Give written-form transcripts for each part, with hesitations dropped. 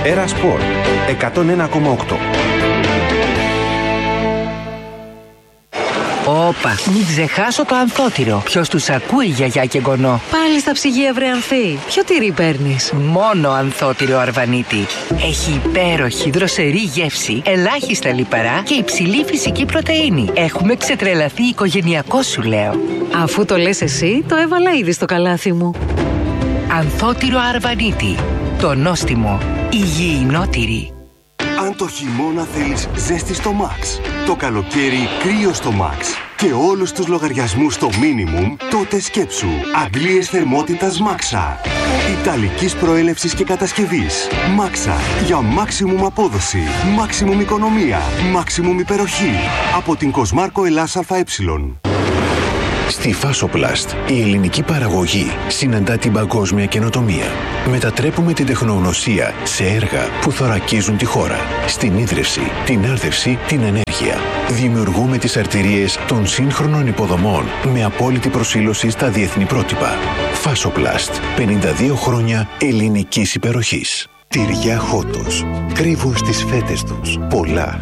Έρα Σπορ 101,8. Όπα, μην ξεχάσω το ανθότυρο. Ποιος τους ακούει, γιαγιά και γονό? Πάλι στα ψυγεία, βρε Ανθή. Ποιο τυρί παίρνεις? Μόνο ανθότυρο Αρβανίτη. Έχει υπέροχη δροσερή γεύση, ελάχιστα λιπαρά και υψηλή φυσική πρωτεΐνη. Έχουμε ξετρελαθεί οικογενειακό, σου λέω. Αφού το λες εσύ, το έβαλα ήδη στο καλάθι μου. Ανθότυρο Αρβανίτη. Το νόστιμο υγιεινό τυρί. Αν το χειμώνα θέλεις ζέστη στο Max, το καλοκαίρι κρύο στο Max και όλους τους λογαριασμούς στο minimum, τότε σκέψου αντλίες θερμότητας Maxa. Ιταλικής προέλευσης και κατασκευής. Maxa για maximum απόδοση, maximum οικονομία, maximum υπεροχή. Από την Κοσμάρκο Ελλάς ΑΕ. Στη Φάσοπλαστ, η ελληνική παραγωγή συναντά την παγκόσμια καινοτομία. Μετατρέπουμε την τεχνογνωσία σε έργα που θωρακίζουν τη χώρα. Στην ίδρυυση, την άρδευση, την ενέργεια. Δημιουργούμε τις αρτηρίες των σύγχρονων υποδομών με απόλυτη προσήλωση στα διεθνή πρότυπα. Φάσοπλαστ, 52 χρόνια ελληνικής υπεροχής. Τυριά Χότος. Κρύβουν στις φέτες τους πολλά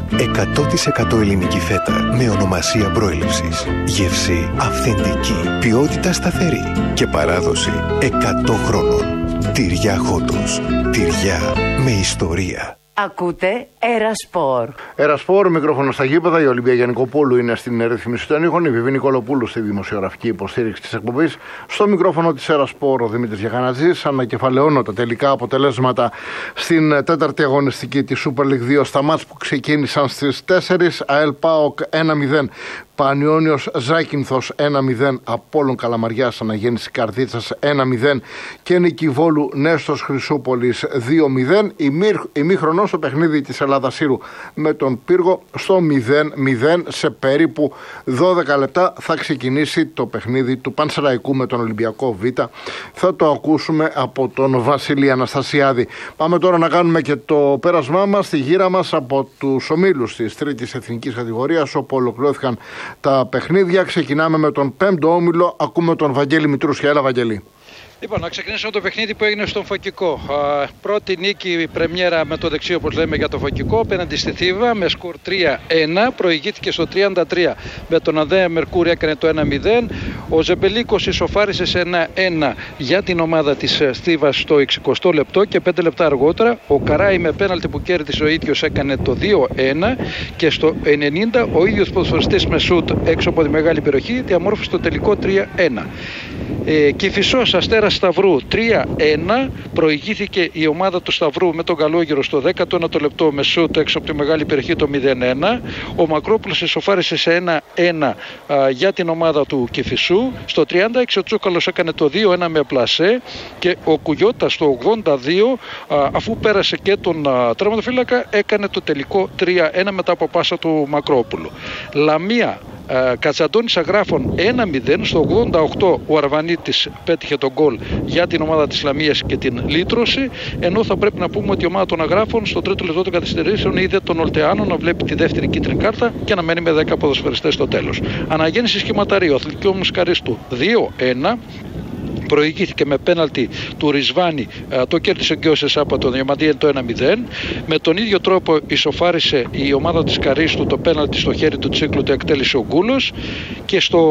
100% ελληνική φέτα με ονομασία προέλευσης. Γεύση αυθεντική, ποιότητα σταθερή και παράδοση 100 χρόνων. Τυριά Χότος. Τυριά με ιστορία. Ακούτε Έρα Σπορ. Έρα Σπορ, μικρόφωνο στα γήπεδα. Η Ολυμπία Γιαννικοπούλου είναι στην ρύθμιση των ήχων. Η Βιβή Νικολοπούλου στη δημοσιογραφική υποστήριξη της εκπομπής. Στο μικρόφωνο της Έρα Σπορ ο Δημήτρης Γιακανατζής. Ανακεφαλαιώνω τα τελικά αποτελέσματα στην τέταρτη αγωνιστική της Super League 2 στα μάτς που ξεκίνησαν στις 4. ΑΕΛ ΠΑΟΚ 1-0. Πανιόνιος Ζάκυνθος 1-0, Απόλλων Καλαμαριάς Αναγέννηση Καρδίτσας 1-0 και Νίκη Βόλου Νέστος Χρυσούπολης 2-0. Ημίχρονο στο παιχνίδι της Ελλάδας-Ήρου με τον Πύργο στο 0-0. Σε περίπου 12 λεπτά θα ξεκινήσει το παιχνίδι του Πανσεραϊκού με τον Ολυμπιακό Β. Θα το ακούσουμε από τον Βασίλη Αναστασιάδη. Πάμε τώρα να κάνουμε και το πέρασμά μας, τη γύρα μας από τους ομίλους της τρίτης εθνικής κατηγορίας, όπου ολοκληρώθηκαν τα παιχνίδια. Ξεκινάμε με τον 5ο όμιλο. Ακούμε τον Βαγγέλη Μητρούσια. Έλα, Βαγγέλη. Λοιπόν, να ξεκινήσουμε το παιχνίδι που έγινε στον Φωκικό. Πρώτη νίκη πρεμιέρα με το δεξί, όπως λέμε, για το Φωκικό απέναντι στη Θήβα με σκορ 3-1. Προηγήθηκε στο 33 με τον Ανδρέα Μερκούρη, έκανε το 1-0. Ο Ζεμπελίκος ισοφάρισε σε 1-1 για την ομάδα της Θήβας στο 60 λεπτό και 5 λεπτά αργότερα ο Καράι με πέναλτι που κέρδισε ο ίδιος έκανε το 2-1 και στο 90 ο ίδιος ποδοσφαιριστής με σουτ έξω από τη μεγάλη περιοχή διαμόρφωσε το τελικό 3-1. Κηφισός Αστέρας Σταυρού 3-1. Προηγήθηκε η ομάδα του Σταυρού με τον Καλόγερο στο 19ο λεπτό με σούτ έξω από τη μεγάλη περιοχή το 0-1. Ο Μακρόπουλος ισοφάρισε σε 1-1 για την ομάδα του Κηφισού. Στο 36 ο Τσούκαλος έκανε το 2-1 με πλασέ και ο Κουγιώτας στο 82 αφού πέρασε και τον τερματοφύλακα έκανε το τελικό 3-1 μετά από πάσα του Μακρόπουλου. Λαμία Κατσαντώνης Αγράφων 1-0. Στο 88 ο Αρβανίτης πέτυχε τον γκολ για την ομάδα της Λαμίας και την λύτρωση, ενώ θα πρέπει να πούμε ότι η ομάδα των Αγράφων στο τρίτο λεπτό των καθυστερήσεων είδε τον Ολτεάνο να βλέπει τη δεύτερη κίτρινη κάρτα και να μένει με 10 ποδοσφαιριστές στο τέλος. Αναγέννηση Σχηματαρίου, Αθλητική Όμος Καρίστου 2-1. Προηγήθηκε με πέναλτι του Ρισβάνη, το κέρδισε ο Γκιώσες από τον Διαμαντίεν το 1-0. Με τον ίδιο τρόπο ισοφάρισε η ομάδα της Καρίστου το πέναλτι στο χέρι του Τσίκλου, το εκτέλεσε ο Γκούλος και στο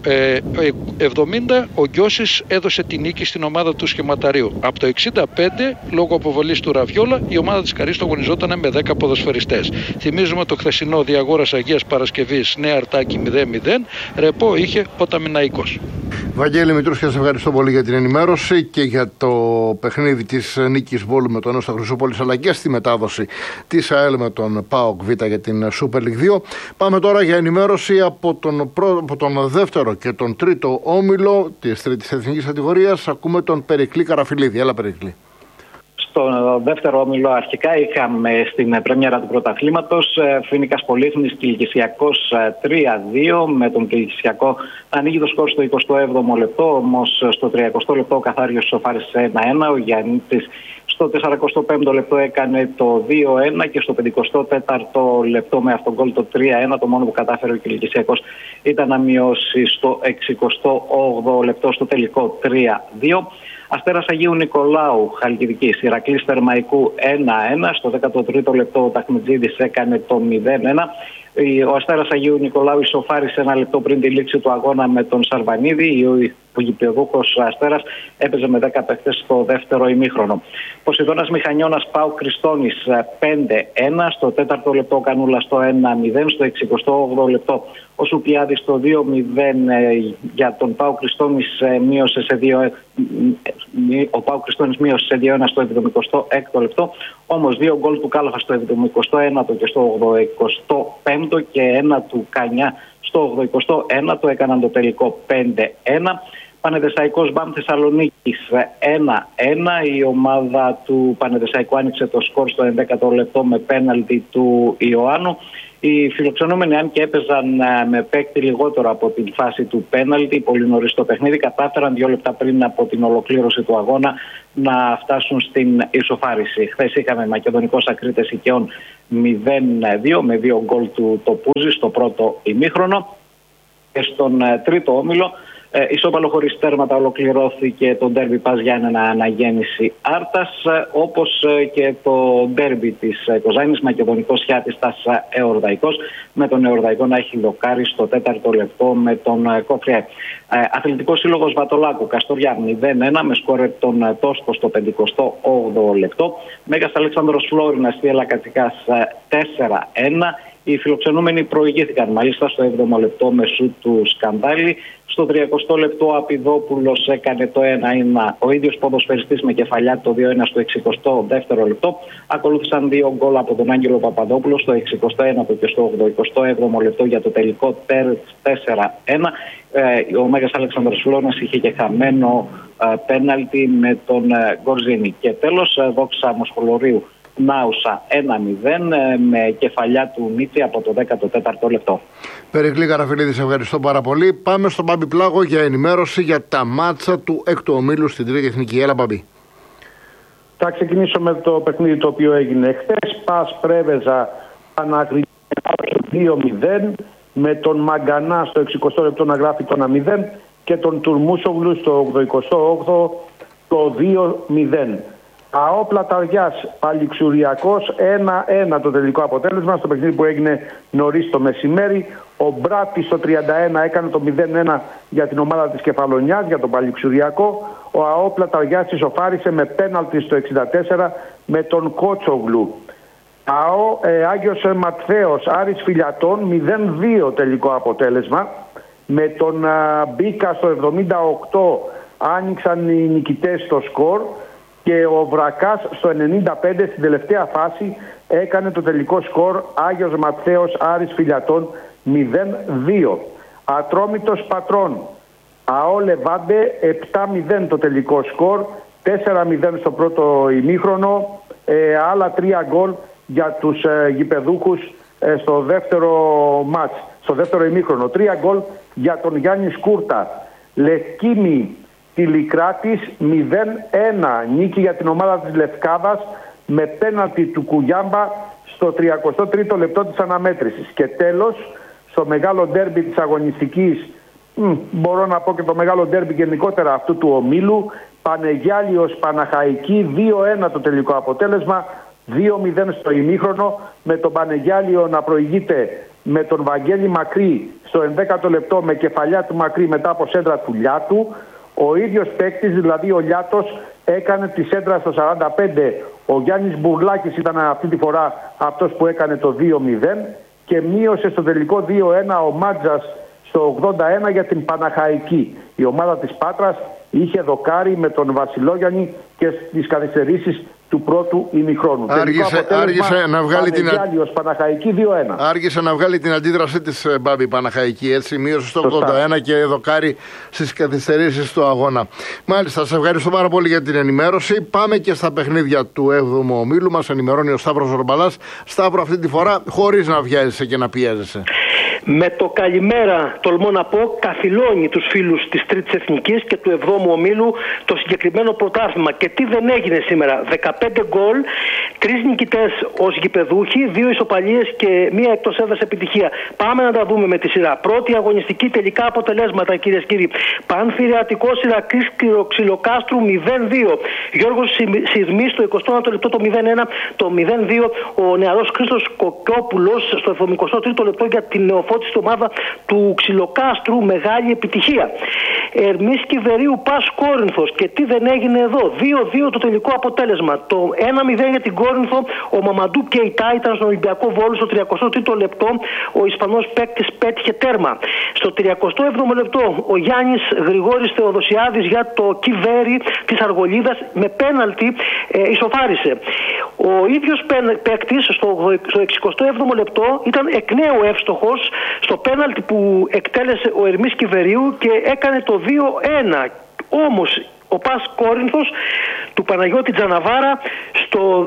70 ο Γκιώσης έδωσε τη νίκη στην ομάδα του Σχηματαρίου. Από το 65 λόγω αποβολής του Ραβιόλα η ομάδα της Καρίστου αγωνιζόταν με 10 ποδοσφαιριστές. Θυμίζουμε το χθεσινό Διαγόρας Αγίας Παρασκευής Νέα Αρτάκη 0-0. Ρεπό είχε ο Ταμιναϊκός. Βαγγέλη Μητρούσια, σε ευχαριστώ πολύ για την ενημέρωση και για το παιχνίδι της νίκης Βόλου με τον Νέστο Χρυσούπολης, αλλά και στη μετάδοση της ΑΕΛ με τον ΠΑΟΚ Β για την Super League 2. Πάμε τώρα για ενημέρωση από τον δεύτερο και τον τρίτο όμιλο της τρίτης εθνικής κατηγορίας. Ακούμε τον Περικλή Καραφιλίδη. Έλα, Περικλή. Στο δεύτερο όμιλο αρχικά είχαμε στην πρέμιερα του πρωταθλήματος Φοίνικας Πολύχνης Κιλκησιακός 3-2, με τον Κιλκησιακό να ανοίγει το σκορ στο 27ο λεπτό, όμως στο 30ο λεπτό ο Καθάριος ισοφάρισε 1-1, ο Γιαννίτης στο 45ο λεπτό έκανε το 2-1 και στο 54ο λεπτό με αυτόν γκολ το 3-1. Το μόνο που κατάφερε ο Κιλκησιακός ήταν να μειώσει στο 68ο λεπτό στο τελικό 3-2. Αστέρας Αγίου Νικολάου Χαλκιδικής, Ηρακλής Θερμαϊκού 1-1. Στο 13ο λεπτό ο Ταχμετζίδης έκανε το 0-1. Ο Αστέρας Αγίου Νικολάου ισοφάρισε ένα λεπτό πριν τη λήξη του αγώνα με τον Σαρβανίδη. Ο γηπεδούχος Αστέρας έπαιζε με 10 παίχτες στο δεύτερο ημίχρονο. Ποσειδώνας Μηχανιώνας Πάου Κριστόνης 5-1. Στο 4ο λεπτό ο Κανούλας το 1-0. Στο 68ο λεπτό ο Σουπιάδης το 2-0 για τον Πάου Κριστόνης μείωσε σε 2. Ο Πάου Κριστόνης μείωσε σε 2-1 στο 76ο λεπτό. Όμως 2 γκολ του Κάλαφα στο 71ο και στο 85ο και 1 του Κανιά στο 81ο έκαναν το τελικό 5-1. Πανεδεσσαϊκός Μπαμ Θεσσαλονίκης 1-1. Η ομάδα του Πανεδεσσαϊκού άνοιξε το σκορ στο 11ο λεπτό με πέναλτι του Ιωάννου. Οι φιλοξενούμενοι, αν και έπαιζαν με παίκτη λιγότερο από την φάση του πέναλτι, πολύ νωρίς το παιχνίδι, κατάφεραν 2 λεπτά πριν από την ολοκλήρωση του αγώνα να φτάσουν στην ισοφάριση. Χθες είχαμε Μακεδονικός Ακρίτες Οικειών 0-2 με 2 γκολ του Τοπούζη στο πρώτο ημίχρονο. Και στον τρίτο όμιλο, ισόπαλο χωρίς τέρματα, ολοκληρώθηκε το ντέρμπι Πας Γιάννενα Αναγέννηση Άρτας, όπως και το ντέρμπι της Κοζάνης Μακεδονικός Χιάτιστας Εορδαϊκός, με τον Εορδαϊκό να έχει λοκάρει στο 4ο λεπτό με τον Κοφριέ. Αθλητικός Σύλλογος Βατολάκου Καστοριά 0-1 με σκόρερ τον Τόσκο στο 58ο λεπτό. Μέγας Αλέξανδρος Φλόρινας Θίελα Κατσικάς 4-1. Οι φιλοξενούμενοι προηγήθηκαν μάλιστα στο 7ο λεπτό με σουτ του Σκανδάλη. Στο 30ο λεπτό ο Απιδόπουλος έκανε το 1-1. Ο ίδιος ποδοσφαιριστής με κεφαλιά το 2-1 στο 62ο λεπτό. Ακολούθησαν 2 γκολ από τον Άγγελο Παπαδόπουλο στο 61ο και στο 87ο λεπτό για το τελικό 4-1. Ο Μέγας Αλέξανδρος Φλόρινας είχε και χαμένο πέναλτι με τον Γκορζίνη. Και τέλος, Δόξα Μοσχολορίου Νάουσα 1-0 με κεφαλιά του Μίτσι από το 14ο λεπτό. Περικλή Καραφιλίδη, σε ευχαριστώ πάρα πολύ. Πάμε στον Μπάμπη Πλάγο για ενημέρωση για τα μάτσα του έκτου ομίλου στην Τρίτη Εθνική. Έλα, Μπάμπη. Θα ξεκινήσω με το παιχνίδι το οποίο έγινε χθες. Πας Πρέβεζα Παναγρυπνιά 2-0 με τον Μαγκανά στο 60ο λεπτό να γράφει το 1-0 και τον Τουρμούσογλου στο 88ο το 2-0. ΑΟ Πλαταριάς Παλιξουριακός 1-1 το τελικό αποτέλεσμα στο παιχνίδι που έγινε νωρίς το μεσημέρι. Ο Μπράτης στο 31 έκανε το 0-1 για την ομάδα της Κεφαλονιάς, για τον Παλιξουριακό. Ο ΑΟ Πλαταριάς ισοφάρισε με πέναλτι στο 64 με τον Κότσογλου. ΑΟ Άγιος Ματθαίος Άρης Φιλιατών 0-2 τελικό αποτέλεσμα. Με τον Μπίκα στο 78 άνοιξαν οι νικητές στο σκορ. Και ο Βρακάς στο 95 στην τελευταία φάση έκανε το τελικό σκορ Άγιος Ματθαίος Άρης Φιλιατών 0-2. Ατρόμητος Πατρών ΑΟ Λεβάντε 7-0 το τελικό σκορ, 4-0 στο πρώτο ημίχρονο, άλλα 3 γκολ για τους γηπεδούχους στο δεύτερο μάτς, στο δεύτερο ημίχρονο. 3 γκολ για τον Γιάννη Σκούρτα. Λευκήμη Τηλικράτης 0-1 νίκη για την ομάδα της Λευκάδας με πέναλτι του Κουγιάμπα στο 33ο λεπτό της αναμέτρησης. Και τέλος, στο μεγάλο ντέρμπι της αγωνιστικής, μπορώ να πω και το μεγάλο ντέρμπι γενικότερα αυτού του ομίλου, Πανεγιάλιος Παναχαϊκή 2-1 το τελικό αποτέλεσμα, 2-0 στο ημίχρονο, με τον Πανεγιάλιο να προηγείται με τον Βαγγέλη Μακρύ στο 11ο λεπτό με κεφαλιά του Μακρύ μετά από σέντρα του Λιάτου. Ο ίδιος παίκτης, δηλαδή ο Λιάτος, έκανε τη σέντρα στο 45. Ο Γιάννης Μπουρλάκης ήταν αυτή τη φορά αυτός που έκανε το 2-0 και μείωσε στο τελικό 2-1 ο Μάτζας στο 81 για την Παναχαϊκή. Η ομάδα της Πάτρας είχε δοκάρει με τον Βασιλόγιαννη και στις καθυστερήσεις του πρώτου ημιχρόνου. Άργησε να βγάλει την Παναχαϊκή 2-1. Άργησε να βγάλει την αντίδρασή της Μπάμπη Παναχαϊκή, έτσι, μείωσε στο 81 και δοκάρει στις καθυστερήσεις του αγώνα. Μάλιστα, σας ευχαριστώ πάρα πολύ για την ενημέρωση. Πάμε και στα παιχνίδια του 7ου ομίλου. Μας ενημερώνει ο Σταύρος Ζορμπαλάς. Σταύρο, αυτή τη φορά χωρίς να βιάζεσαι και να πιέζεσαι. Με το καλημέρα, τολμώ να πω, καθυλώνει τους φίλους της Τρίτης Εθνικής και του 7ου ομίλου το συγκεκριμένο πρωτάθλημα. Και τι δεν έγινε σήμερα? 15 γκολ, 3 νικητές ως γηπεδούχοι, 2 ισοπαλίες και 1 εκτός έδρας επιτυχία. Πάμε να τα δούμε με τη σειρά. Πρώτη αγωνιστική, τελικά αποτελέσματα, κυρίες και κύριοι. Πανθυριατικός Ηρακλής Ξυλοκάστρου 0-2. Γιώργος Συρμής στο 21ο λεπτό το 0-1. Το 0-2 ο νεαρός Χρήστος Κοκκόπουλος στο 73ο λεπτό για την νεοφώτιστη ομάδα του Ξυλοκάστρου. Μεγάλη επιτυχία. Ερμής Κιβερίου Πας Κόρινθος. Και τι δεν έγινε εδώ. 2-2 το τελικό αποτέλεσμα. Το 1-0 για την Κόρινθο. Ο Μαμαντού Κεϊτά ήταν στον Ολυμπιακό Βόλου στο 33ο λεπτό. Ο Ισπανός παίκτης πέτυχε τέρμα. Στο 37ο λεπτό ο Γιάννης Γρηγόρης Θεοδοσιάδης για το Κιβέρι της Αργολίδας με πέναλτι ισοφάρισε. Ο ίδιος παίκτης στο 67ο λεπτό ήταν εκ νέου εύστοχος στο πέναλτι που εκτέλεσε ο Ερμής Κιβερίου και έκανε το 2-1. Όμως ο Πας Κόρινθος του Παναγιώτη Τζαναβάρα στο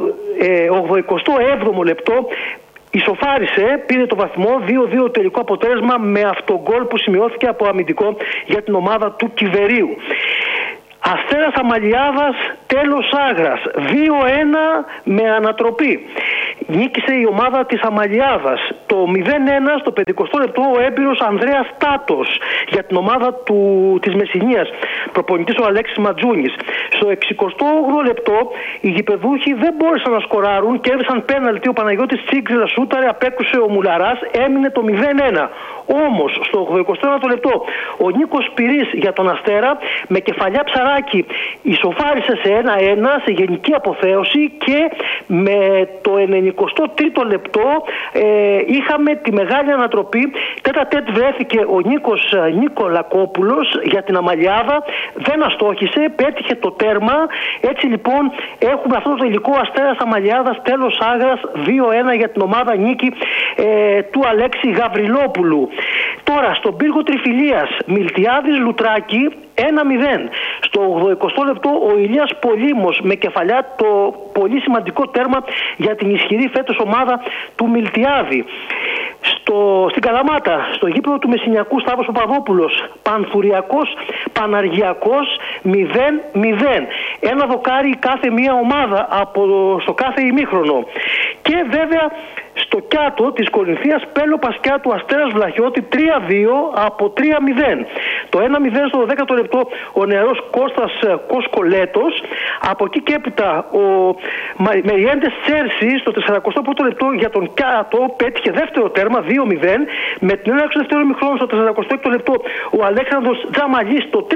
87ο λεπτό ισοφάρισε, πήρε το βαθμό, 2-2 τελικό αποτέλεσμα με αυτογκόλ που σημειώθηκε από αμυντικό για την ομάδα του Κιβερίου. Αστέρας Αμαλιάδας, τέλος Άγρας, 2-1 με ανατροπή. Νίκησε η ομάδα της Αμαλιάδας. Το 0-1 στο 50 λεπτό ο έμπειρος Ανδρέας Τάτος για την ομάδα της Μεσσηνίας, προπονητής ο Αλέξης Ματζούνης. Στο 68ο λεπτό οι γηπεδούχοι δεν μπόρεσαν να σκοράρουν, κέρδισαν πέναλτι, ο Παναγιώτης Τσίγκριλας σούταρε, απέκρουσε ο Μουλαράς, έμεινε το 0-1. Όμως στο 81ο λεπτό ο Νίκος Πυρής για τον Αστέρα με κεφαλιά Ψαράκη ισοφάρισε σε 1-1 σε γενική αποθέωση και με το 93ο λεπτό είχαμε τη μεγάλη ανατροπή. Τέτα-τέτ βρέθηκε ο Νίκος Νικολακόπουλος για την Αμαλιάδα, δεν αστόχησε, πέτυχε το τέρμα. Έτσι λοιπόν έχουμε αυτό το τελικό Αστέρας Αμαλιάδας, τέλος Άγρας, 2-1 για την ομάδα, νίκη του Αλέξη Γαβριλόπουλου. Τώρα στον πύργο Τριφυλίας, Μιλτιάδης Λουτράκη 1-0. Στο 80 λεπτό ο Ηλίας Πολύμος με κεφαλιά το πολύ σημαντικό τέρμα για την ισχυρή φέτος ομάδα του Μιλτιάδη. Στην Καλαμάτα, στο γήπεδο του Μεσσηνιακού, Σταύρος Παπαδόπουλος, Πανθουριακός Παναργιακός 0-0. Ένα δοκάρι κάθε μία ομάδα στο κάθε ημίχρονο. Και βέβαια στο Κιάτο της Κορινθίας, Πέλο Πασκιά του Αστέρας Βλαχιώτη 3-2 από 3-0. Το 1-0 στο 12ο λεπτό ο νεαρός Κώστας Κοσκολέτος. Από εκεί και έπειτα ο Μεριέντες Τσέρσι στο 41ο λεπτό για τον Κιάτο πέτυχε δεύτερο τέρμα 2-0. Με την έναρξη δεύτερου ημιχρόνου στο 46ο λεπτό ο Αλέξανδρος Τζαμαλής το 3-0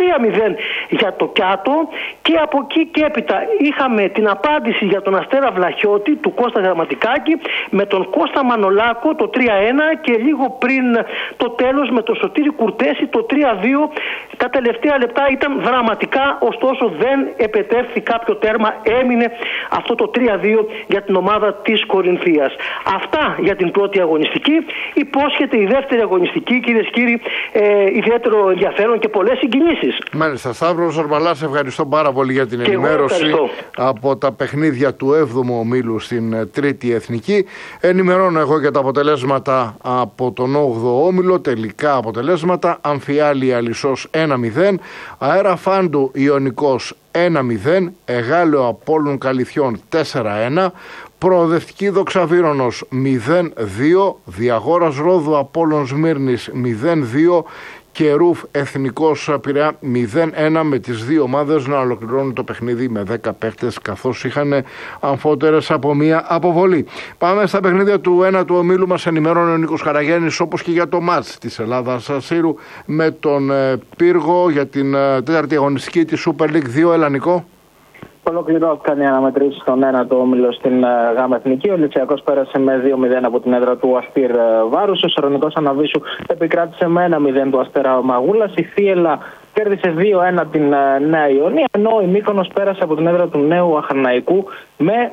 για το Κιάτο. Και από εκεί και έπειτα είχαμε την απάντηση για τον Αστέρα Βλαχιώτη του Κώστα Γραμματικάκη με τον Κώστα Μανολάκο το 3-1 και λίγο πριν το τέλος με τον Σωτήρη Κουρτέση το 3-2. Τα τελευταία λεπτά ήταν δραματικά, ωστόσο δεν επετεύχθη κάποιο τέρμα, έμεινε αυτό το 3-2 για την ομάδα της Κορινθίας. Αυτά για την πρώτη αγωνιστική. Υπόσχεται η δεύτερη αγωνιστική, κυρίες και κύριοι, ιδιαίτερο ενδιαφέρον και πολλές συγκινήσεις. Μάλιστα, Σταύρο Ζορμπαλά, σε ευχαριστώ πάρα πολύ για την ενημέρωση από τα παιχνίδια του 7ου ομίλου στην Τρίτη Εθνική. Ενημερώνω εγώ για τα αποτελέσματα από τον 8ο όμιλο. Τελικά αποτελέσματα: Αμφιάλη Αλισσός 1-0, Αέρα Φάντου Ιωνικός 1-0, Εγάλεο Απόλλων Καλυθιών 4-1, Προοδευτική Δόξα Βύρονος 0-2, Διαγόρας Ρόδου Απόλλων Σμύρνης 0-2 και Ρουφ Εθνικός Πειραιά 0-1, με τις δύο ομάδες να ολοκληρώνουν το παιχνίδι με 10 παίχτες, καθώς είχαν αμφότερες από μία αποβολή. Πάμε στα παιχνίδια του 1ου ομίλου. Μας ενημερώνει ο Νίκος Καραγιάννης, όπως και για το μάτς της Ελλάδας Σύρου με τον Πύργο για την τέταρτη αγωνιστική της Super League 2. Έλα Νικό. Ολοκληρώθηκαν οι αναμετρήσεις στον 1ο όμιλο στην ΓΑΜΑ Εθνική. Ο Ολυμπιακός πέρασε με 2-0 από την έδρα του Αστήρ Βάρους. Ο Σερωνικός Αναβίσου επικράτησε με 1-0 του Αστέρα Μαγούλας. Η Θίελα κέρδισε 2-1 την Νέα Ιωνία, ενώ η Μύκονος πέρασε από την έδρα του Νέου Αχραναϊκού με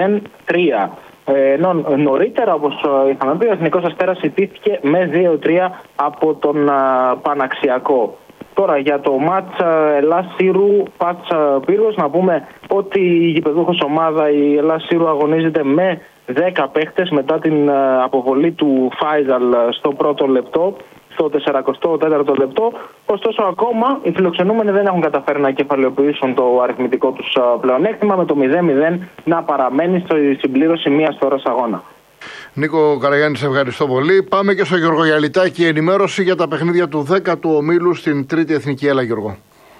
0-3. Ενώ νωρίτερα, όπως είχαμε πει, ο Εθνικός Αστέρας ιτήθηκε με 2-3 από τον Παναξιακό. Τώρα για το μάτς Ελλάς Σύρου Πάτς Πύργος, να πούμε ότι η γηπεδούχος ομάδα η Ελλάς Σύρου αγωνίζεται με 10 παίχτες μετά την αποβολή του Φάιζαλ στο πρώτο λεπτό. στο 44ο λεπτό. Ωστόσο, ακόμα οι φιλοξενούμενοι δεν έχουν καταφέρει να κεφαλαιοποιήσουν το αριθμητικό τους πλεονέκτημα, με το 0-0 να παραμένει στη συμπλήρωση μιας ώρας αγώνα. Νίκο Καραγιάννη, σε ευχαριστώ πολύ. Πάμε και στο Γιώργο Γιαλιτάκη, ενημέρωση για τα παιχνίδια του 10ου ομίλου στην Τρίτη Εθνική. Έλα, Γιώργο.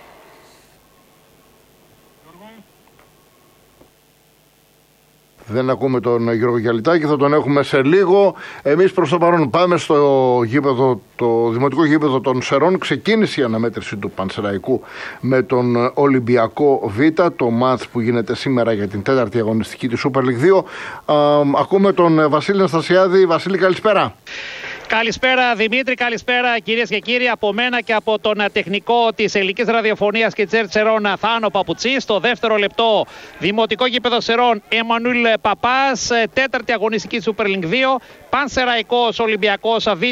Δεν ακούμε τον Γιώργο Γιαλιτάκη, θα τον έχουμε σε λίγο. Εμείς προς το παρόν πάμε στο γήπεδο, το δημοτικό γήπεδο των Σερών. Ξεκίνησε η αναμέτρηση του Πανσεραϊκού με τον Ολυμπιακό Β, το μάτς που γίνεται σήμερα για την 4η αγωνιστική της Super League 2. Ακούμε τον Βασίλη Αναστασιάδη. Βασίλη, καλησπέρα. Καλησπέρα Δημήτρη, καλησπέρα κυρίες και κύριοι, από μένα και από τον τεχνικό της ελληνικής ραδιοφωνίας και της Σερών, Θάνο Παπουτσί. Στο δεύτερο λεπτό, δημοτικό γήπεδο Σερών, Εμμανουήλ Παπάς, 4η αγωνιστική Super League 2. Πανσεραϊκός Ολυμπιακός Β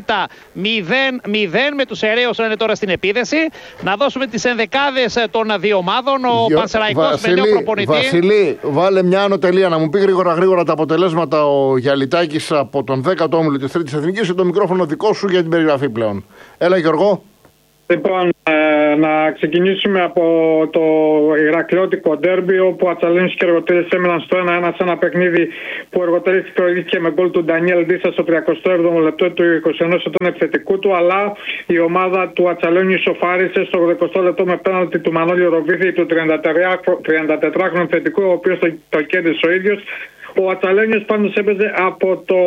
0-0 με τους αιρέους να είναι τώρα στην επίδεση. Να δώσουμε τις ενδεκάδες των δύο ομάδων. Ο Πανσεραϊκός με νέο προπονητή. Βασίλη, βάλε μια άνω τελεία, να μου πει γρήγορα τα αποτελέσματα ο Γιαλιτάκης από τον 10ο όμιλο της Τρίτης Εθνικής και το μικρόφωνο δικό σου για την περιγραφή πλέον. Έλα, Γιώργο. Λοιπόν, να ξεκινήσουμε από το Ηρακλειώτικο ντέρμπι, όπου ο Ατσαλένιος και οι Εργοτέλειες έμειναν στο 1-1 σε ένα παιχνίδι που ο Εργοτέλειες προηγήθηκε με γκολ του Ντανιέλ Ντίσα στο 37ο λεπτό του 21ου των επιθετικού του, αλλά η ομάδα του Ατσαλένιου ισοφάρισε στο 80ο λεπτό με πέναλτι του Μανώλη Ροβίθη, του 34χρονου επιθετικού, ο οποίος το κέρδισε ο ίδιος. Ο Ατσαλένιος πάντως έπαιζε από το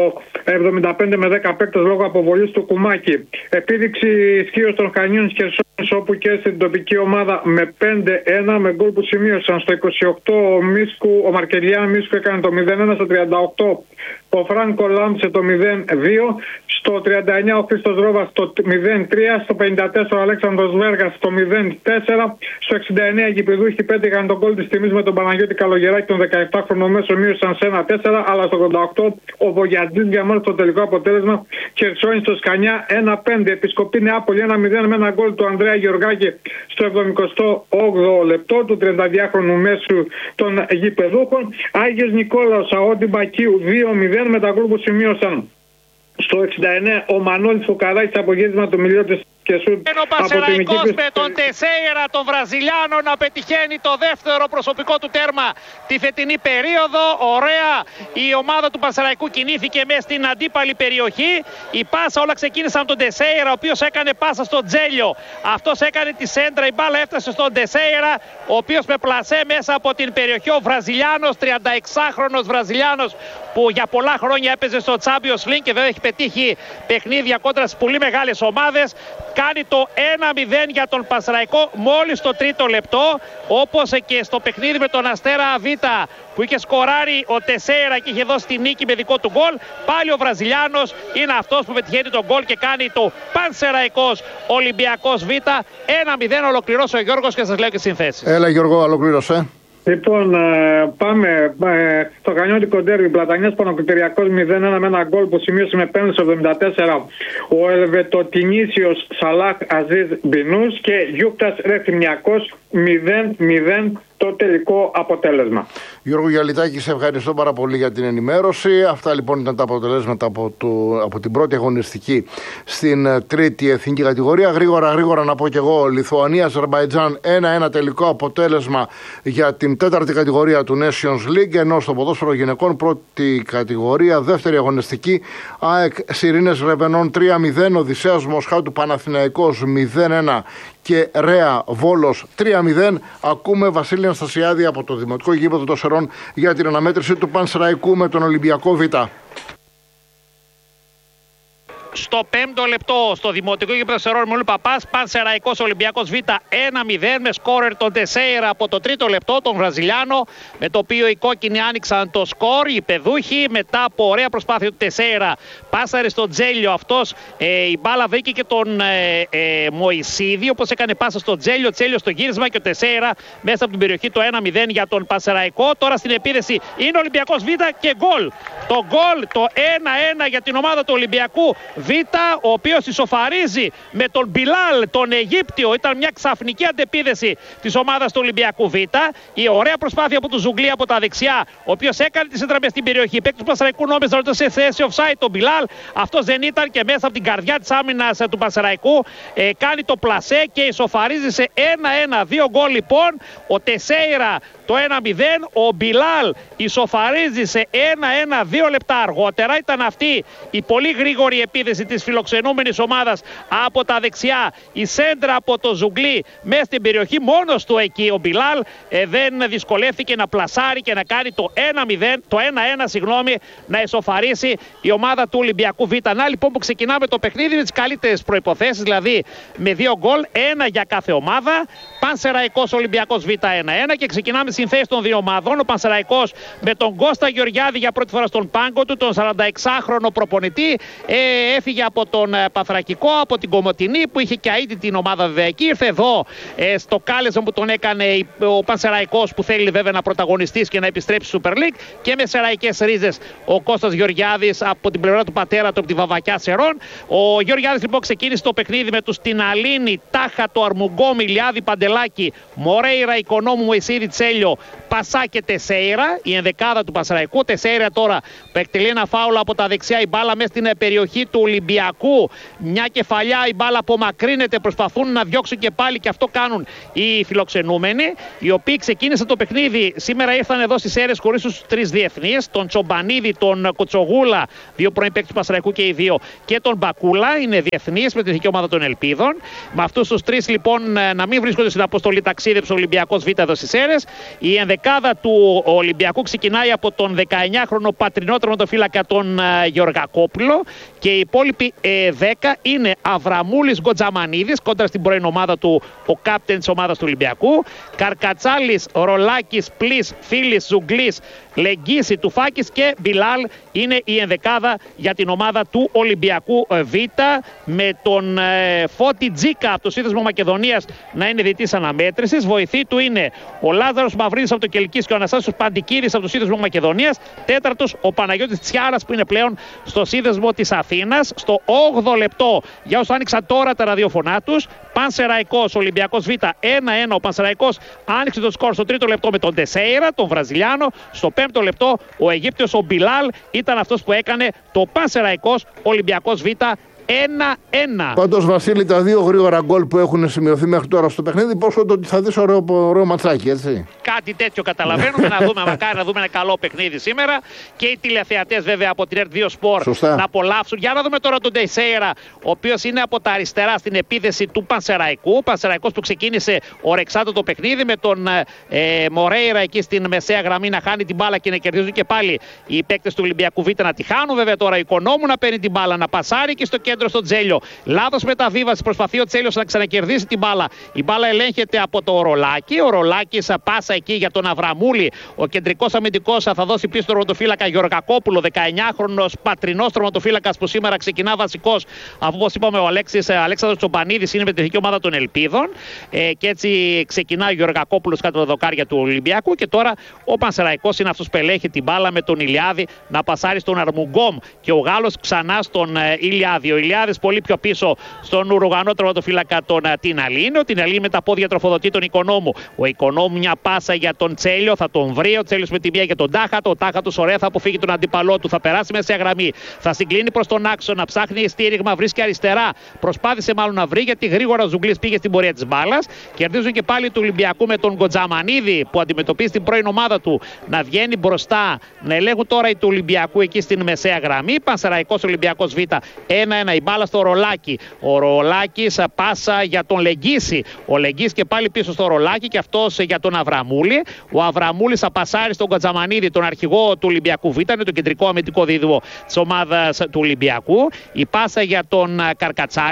75 με 10 παίκτες λόγω αποβολής του Κουμάκη. Επίδειξη ισχύως των Χανίων Χερσόνης, όπου και στην τοπική ομάδα με 5-1 με γκολ που σημείωσαν. Στο 28 ο Μαρκελιάν Μίσκου έκανε το 0-1, στο 38 ο Φράνκο Λάμψε το 0-2, στο 39 ο Χρήστος Ρόβας το 0-3, στο 54 ο Αλέξανδρος Βέργας το 0-4, στο 69 οι γηπεδούχοι πέτυχαν τον γκολ της τιμής με τον Παναγιώτη Καλογεράκη, τον 17χρονο μέσο, μείωσαν σε 1-4, αλλά στο 88 ο Βογιατζής διαμόρφωσε το τελικό αποτέλεσμα. Χερσόνη στο Σκανιά 1-5, Επισκοπή Νεάπολη 1-0 με ένα γκολ του Ανδρέα Γεωργάκη στο 78ο λεπτό, του 32χρονου μέσου των γηπεδούχων. Άγιος Νικόλαος Αόντι Μπακίου 2-0 με τα γκολ που σημείωσαν. Στο 69 ο Μανώλης Φουκαράκης από γύρισμα του Μιλιώτης και Σουτ. Ο Πανσεραϊκός με τον Τεσέιρα, τον Βραζιλιάνο, να πετυχαίνει το δεύτερο προσωπικό του τέρμα τη φετινή περίοδο. Ωραία, η ομάδα του Πανσεραϊκού κινήθηκε μέσα στην αντίπαλη περιοχή. Η πάσα, όλα ξεκίνησαν από τον Τεσέιρα, ο οποίος έκανε πάσα στον Τζέλιο. Αυτός έκανε τη σέντρα, η μπάλα έφτασε στον Τεσέιρα, ο οποίος με πλασέ μέσα από την περιοχή. Ο Βραζιλιάνος, 36χρονος Βραζιλιάνος, που για πολλά χρόνια έπαιζε στο Champions League και βέβαια έχει πετύχει παιχνίδια κόντρα στις πολύ μεγάλες ομάδες. Κάνει το 1-0 για τον Πανσεραϊκό μόλις το τρίτο λεπτό, όπως και στο παιχνίδι με τον Αστέρα Β που είχε σκοράρει ο Τεσέιρα και είχε δώσει τη νίκη με δικό του γκολ. Πάλι ο Βραζιλιάνος είναι αυτός που πετυχαίνει τον γκολ και κάνει το Πανσεραϊκός Ολυμπιακός Β 1-0. Ολοκληρώσει ο Γιώργος και σας λέω και συνθέσεις. Έλα, Γιώργο, ολοκλήρωσε. Λοιπόν, πάμε στο Χανιώτικο ντέρμπι. Πλατανιάς Πανοκριτεριακός 0-1 με ένα γκολ που σημείωσε με πέναλτι στο 74 ο Ελβετοτινήσιος Σαλάχ Αζίζ Μπινούς και Γιούκτας Ρεθυμιακός 0-0 το τελικό αποτέλεσμα. Γιώργο Γιαλιτάκη, σε ευχαριστώ πάρα πολύ για την ενημέρωση. Αυτά λοιπόν ήταν τα αποτελέσματα από την πρώτη αγωνιστική στην τρίτη εθνική κατηγορία. Γρήγορα να πω και εγώ, Λιθουανία-Αζερμπαϊτζάν 1-1 τελικό αποτέλεσμα για την τέταρτη κατηγορία του Nations League, ενώ στο ποδόσφαιρο γυναικών πρώτη κατηγορία, δεύτερη αγωνιστική, ΑΕΚ Σιρήνες Ρεβενών 3-0, Οδυσσέας Μοσχάτου Παναθηναϊκός 0-1 και Ρέα Βόλος 3-0. Ακούμε Βασίλη Αναστασιάδη από το Δημοτικό Γήπεδο των Σερών για την αναμέτρηση του Πανσεραϊκού με τον Ολυμπιακό Β. Στο 5ο λεπτό, στο Δημοτικό Γήπεδο Σερών Μολού Παπάς, Πανσεραϊκός Ολυμπιακός Β 1-0 με σκόρερ τον Τεσέιρα από το 3ο λεπτό, τον Βραζιλιάνο, με το οποίο οι κόκκινοι άνοιξαν το σκορ. Οι παιδούχοι, μετά από ωραία προσπάθεια του Τεσέιρα, πάσαρε στον Τζέλιο. Αυτός η μπάλα βρήκε και τον Μωυσίδη, όπως έκανε πάσα στον Τζέλιο. Τζέλιο στο γύρισμα και ο Τεσέιρα μέσα από την περιοχή, το 1-0 για τον Πανσεραϊκό. Τώρα στην επίδεση είναι ο Ολυμπιακός Β και γκολ. Το γκολ, το 1-1 για την ομάδα του Ολυμπιακού Β Β, ο οποίος ισοφαρίζει με τον Μπιλάλ, τον Αιγύπτιο. Ήταν μια ξαφνική αντεπίδεση της ομάδας του Ολυμπιακού Β. Η ωραία προσπάθεια από τον Ζουγκλή από τα δεξιά, ο οποίος έκανε τη σύντρα μες στην περιοχή. Παίκτης του Πανσεραϊκού νόμιζε ότι σε θέση offside τον Μπιλάλ. Αυτός δεν ήταν και μέσα από την καρδιά της άμυνας του Πανσεραϊκού κάνει το πλασέ και ισοφαρίζει σε 1-1. 2 γκολ λοιπόν. Ο Τεσέιρα το 1-0. Ο Μπιλάλ ισοφαρίζει σε 1-1 2 λεπτά αργότερα. Ήταν αυτή η πολύ γρήγορη επίδεση της φιλοξενούμενης ομάδας από τα δεξιά. Η σέντρα από το Ζουγκλή μέσα στην περιοχή. Μόνος του εκεί ο Μπιλάλ δεν δυσκολεύτηκε να πλασάρει και να κάνει το 1-0, το 1-1 συγγνώμη, να ισοφαρίσει η ομάδα του Ολυμπιακού Β. Να λοιπόν που ξεκινάμε το παιχνίδι με τις καλύτερες προϋποθέσεις, δηλαδή με 2 γκολ, 1 για κάθε ομάδα. Πανσεραϊκός Ολυμπιακός Β 1-1 και ξεκινάμε τις συνθέσεις των δύο ομάδων. Ο Πανσεραϊκός με τον Κώστα Γεωργιάδη για πρώτη φορά στον πάγκο του, τον 46χρονο προπονητή. Έφυγε από τον Παθρακικό, από την Κομοτηνή που είχε και αίτητη την ομάδα βέβαια εκεί. Ήρθε εδώ στο κάλεσμα που τον έκανε ο Πανσεραϊκός, που θέλει βέβαια να πρωταγωνιστήσει και να επιστρέψει στη Super League, και με σεραϊκές ρίζες ο Κώστας Γεωργιάδης από την πλευρά του πατέρα του, από τη Βαβακιά Σερών. Ο Γεωργιάδης λοιπόν ξεκίνησε το παιχνίδι με τους Τιναλίνη, Τάχατο, Αρμουγκό, Μιλιάδη, Παντελάκη, Μορέιρα, Οικονόμου, Μωυσίδη, Τσέλιο, Πασά και Τεσέιρα. Η ενδεκάδα του Πανσεραϊκού. Τεσέιρα τώρα που εκτελεί ένα φάουλο από τα δεξιά, η μπάλα μέσα στην περιοχή του Ολυμπιακού. Μια κεφαλιά, η μπάλα απομακρύνεται, προσπαθούν να διώξουν και πάλι, και αυτό κάνουν οι φιλοξενούμενοι, οι οποίοι ξεκίνησαν το παιχνίδι. Σήμερα ήρθαν εδώ στις Σέρρες χωρίς τους 3 διεθνείς, τον Τσομπανίδη, τον Κοτσογούλα, 2 πρώην παίκτες του Πανσεραϊκού και οι 2, και τον Μπακούλα, είναι διεθνείς με την εθνική ομάδα των Ελπίδων. Με αυτούς τους 3 λοιπόν να μην βρίσκονται στην αποστολή ταξίδεψη ο Ολυμπιακός Β εδώ στις Σέρρες. Η ενδεκάδα του Ολυμπιακού ξεκινάει από τον 19χρονο πατρινό τερματοφύλακα τον Γεωργακόπουλο, και οι υπόλοιποι 10 είναι Αβραμούλης, Γκοτζαμανίδης, κόντρα στην πρώην ομάδα του, ο κάπτεν της ομάδας του Ολυμπιακού, Καρκατσάλης, Ρολάκης, Πλής, Φίλης, Ζουγκλής, Λεγγίση, Τουφάκης και Μπιλάλ είναι η ενδεκάδα για την ομάδα του Ολυμπιακού Β, με τον Φώτη Τζίκα από το Σύνδεσμο Μακεδονίας να είναι διαιτητής αναμέτρησης. Βοηθοί του είναι ο Λάζαρος Μαυρίδης από το Κελκής και ο Αναστάσιος Παντικίδης από το Σύνδεσμο Μακεδονίας. Τέταρτος ο Παναγιώτης Τσιάρας που είναι πλέον στο Σύνδεσμο της Αθήνας. Στο 8ο λεπτό, για όσους άνοιξαν τώρα τα ραδιοφωνά τους, Πανσεραϊκός Ολυμπιακός Β 1-1. Ο Πανσεραϊκός άνοιξε το σκορ στο 3ο λεπτό με τον Τεσέιρα, τον Βραζιλιάνο. Στο 5ο λεπτό ο Αιγύπτιος ο Μπιλάλ ήταν αυτός που έκανε το Πανσεραϊκός Ολυμπιακός Β 1-1. Πάντως, Βασίλη, τα 2 γρήγορα γκολ που έχουν σημειωθεί μέχρι τώρα στο παιχνίδι, πόσο το ότι θα δεις ωραίο ματσάκι, έτσι. Κάτι τέτοιο καταλαβαίνουμε. Να δούμε, μακάρι να δούμε ένα καλό παιχνίδι σήμερα. Και οι τηλεθεατές βέβαια από την ΕΡΤ2 Sport να απολαύσουν. Για να δούμε τώρα τον Τεσέιρα, ο οποίος είναι από τα αριστερά στην επίδεση του Πανσεραϊκού. Ο Πανσεραϊκός που ξεκίνησε ορεξάτο το παιχνίδι με τον Μορέιρα εκεί στην μεσαία γραμμή να χάνει την μπάλα και να κερδίζουν και πάλι οι παίκτες του Ολυμπιακού Β να τη χάνουν. Βέβαια τώρα η Οικονόμου να παίρνει την μπάλα, να πασάρει και στο κέντρο στον Τσέλιο. Λάθος μεταβίβαση, προσπαθεί ο Τσέλιος να ξανακερδίσει την μπάλα. Η μπάλα ελέγχεται από το Ρολάκη. Ο Ρολάκης πάσα εκεί για τον Αβραμούλη. Ο κεντρικός αμυντικός θα δώσει πίσω τον τερματοφύλακα Γεωργακόπουλο, 19χρονος πατρινός τερματοφύλακας που σήμερα ξεκινά βασικός, αφού όπως είπαμε ο Αλέξανδρος Τσομπανίδης είναι με την εθνική ομάδα των Ελπίδων. Και έτσι ξεκινά ο Γεωργακόπουλος κάτω τα δοκάρια του Ολυμπιακού. Και τώρα ο Πανσεραϊκός είναι αυτός που ελέγχει την μπάλα με τον Ηλιάδη να πασάρει στον Αρμουγκόμ. Και ο Γάλλος ξανά στον Ηλιάδη. Ο Ηλιάδης πολύ πιο πίσω στον Ουρουγανό τερματοφύλακα τον Τιναλίνη. Ο Τιναλίνη με τα πόδια τροφοδοτεί τον Οικονόμου. Ο Οικονόμου μια πάσα για τον Τσέλιο, θα τον βρει. Ο Τσέλιος με τη μία για τον Τάχατο. Ο Τάχατος ωραία θα αποφύγει τον αντίπαλό του. Θα περάσει μέσα σε γραμμή. Θα συγκλίνει προς τον άξονα. Ψάχνει στήριγμα, βρίσκει αριστερά. Προσπάθησε μάλλον να βρει γιατί γρήγορα ο Ζουγκλής πήγε στην πορεία της μπάλας. Κερδίζουν και πάλι του Ολυμπιακού με τον Γκοτζαμανίδη που αντιμετωπίζει την πρώην ομάδα του να βγαίνει μπροστά. Να ελέγχουν τώρα οι του Ολυμπιακού εκεί στην μεσαία γραμμή. Πανσεραϊκός Ολυμπιακός Β 1-1. Η μπάλα στο Ρολάκη. Ο Ρολάκης πάσα για τον Λεγγίση. Ο Λεγγίση και πάλι πίσω στο Ρολάκη και αυτός για τον Αβραμούλη. Ο Αβραμούλης θα πασάρει στον Γκοτζαμανίδη, τον αρχηγό του Ολυμπιακού Β, είναι το κεντρικό αμυντικό δίδυμο της ομάδας του Ολυμπιακού. Η πάσα για τον Καρκατσάλη.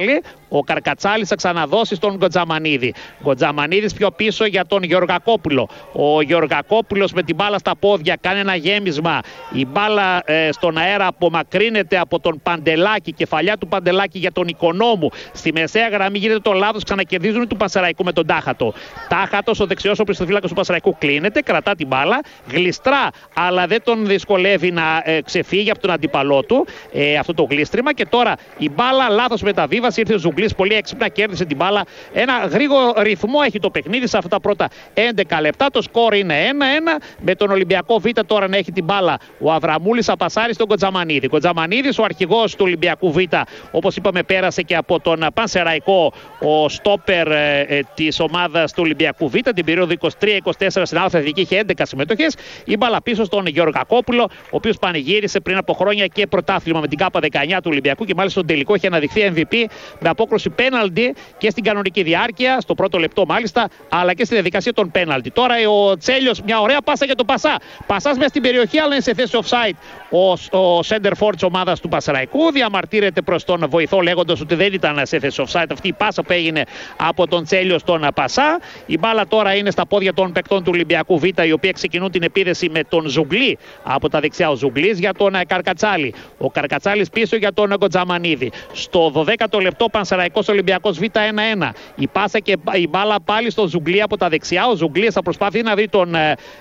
Ο Καρκατσάλης θα ξαναδώσει στον Γκοτζαμανίδη. Γκοτζαμανίδης πιο πίσω για τον Γεωργακόπουλο. Ο Γεωργακόπουλος με την μπάλα στα πόδια κάνει ένα γέμισμα. Η μπάλα στον αέρα απομακρύνεται από τον Παντελάκη. Κεφαλιά του Παντελάκη για τον Οικονόμου. Στη μεσαία γραμμή γίνεται το λάθος. Ξανακερδίζουν του Πασαραϊκού με τον Τάχατο. Τάχατος, ο δεξιός οπισθοφύλακας του Πασαραϊκού, κλείνεται, κρατά την μπάλα. Γλιστρά, αλλά δεν τον δυσκολεύει να ξεφύγει από τον αντίπαλό του αυτό το γλίστριμα. Και τώρα η μπάλα, λάθος μεταβίβαση. Ήρθε ο Ζουγκλής πολύ έξυπνα, κέρδισε την μπάλα. Ένα γρήγορο ρυθμό έχει το παιχνίδι σε αυτά τα πρώτα 11 λεπτά. Το σκορ είναι 1-1. Με τον Ολυμπιακό Β τώρα να έχει την μπάλα ο Αβραμούλης, θα πασάρει στον Γκοτζαμανίδη. Γκοτζαμανίδης, ο αρχηγός του Ολυμπιακού Β, όπως είπαμε, πέρασε και από τον Πανσεραϊκό, ο στόπερ της ομάδας του Ολυμπιακού Β. Την περίοδο 23-24 στην Αλφα Εθνική είχε 11 συμμετοχές. Η μπάλα πίσω στον Γεωργακόπουλο, ο οποίος πανηγύρισε πριν από χρόνια και πρωτάθλημα με την ΚΑΠΑ 19 του Ολυμπιακού και μάλιστα στον τελικό είχε αναδειχθεί MVP με απόκρουση πέναλτι και στην κανονική διάρκεια, στο πρώτο λεπτό μάλιστα, αλλά και στη διαδικασία των πέναλτι. Τώρα ο Τσέλιος, μια ωραία πάσα για τον Πασά. Πασάς μέσα στην περιοχή, αλλά είναι σε θέση offside ο center for της ομάδας του Πασαραϊκού. Διαμαρτύρεται προς τον βοηθό λέγοντας ότι δεν ήταν σε θέση offside αυτή η πάσα που έγινε από τον Τσέλιο στον Πασά. Η μπάλα τώρα είναι στα πόδια των παικτών του Ολυμπιακού Β, οι οποίοι ξεκινούν την επίδεση με τον Ζουγκλή από τα δεξιά. Ο Ζουγκλής για τον Καρκατσάλη. Ο Καρκατσάλης πίσω για τον Γκοτζαμανίδη. Στο 12ο λεπτό Πανσεραϊκός Ολυμπιακός Β 1-1. Η πάσα και η μπάλα πάλι στον Ζουγκλή από τα δεξιά. Ο Ζουγκλής θα προσπαθεί να βρει τον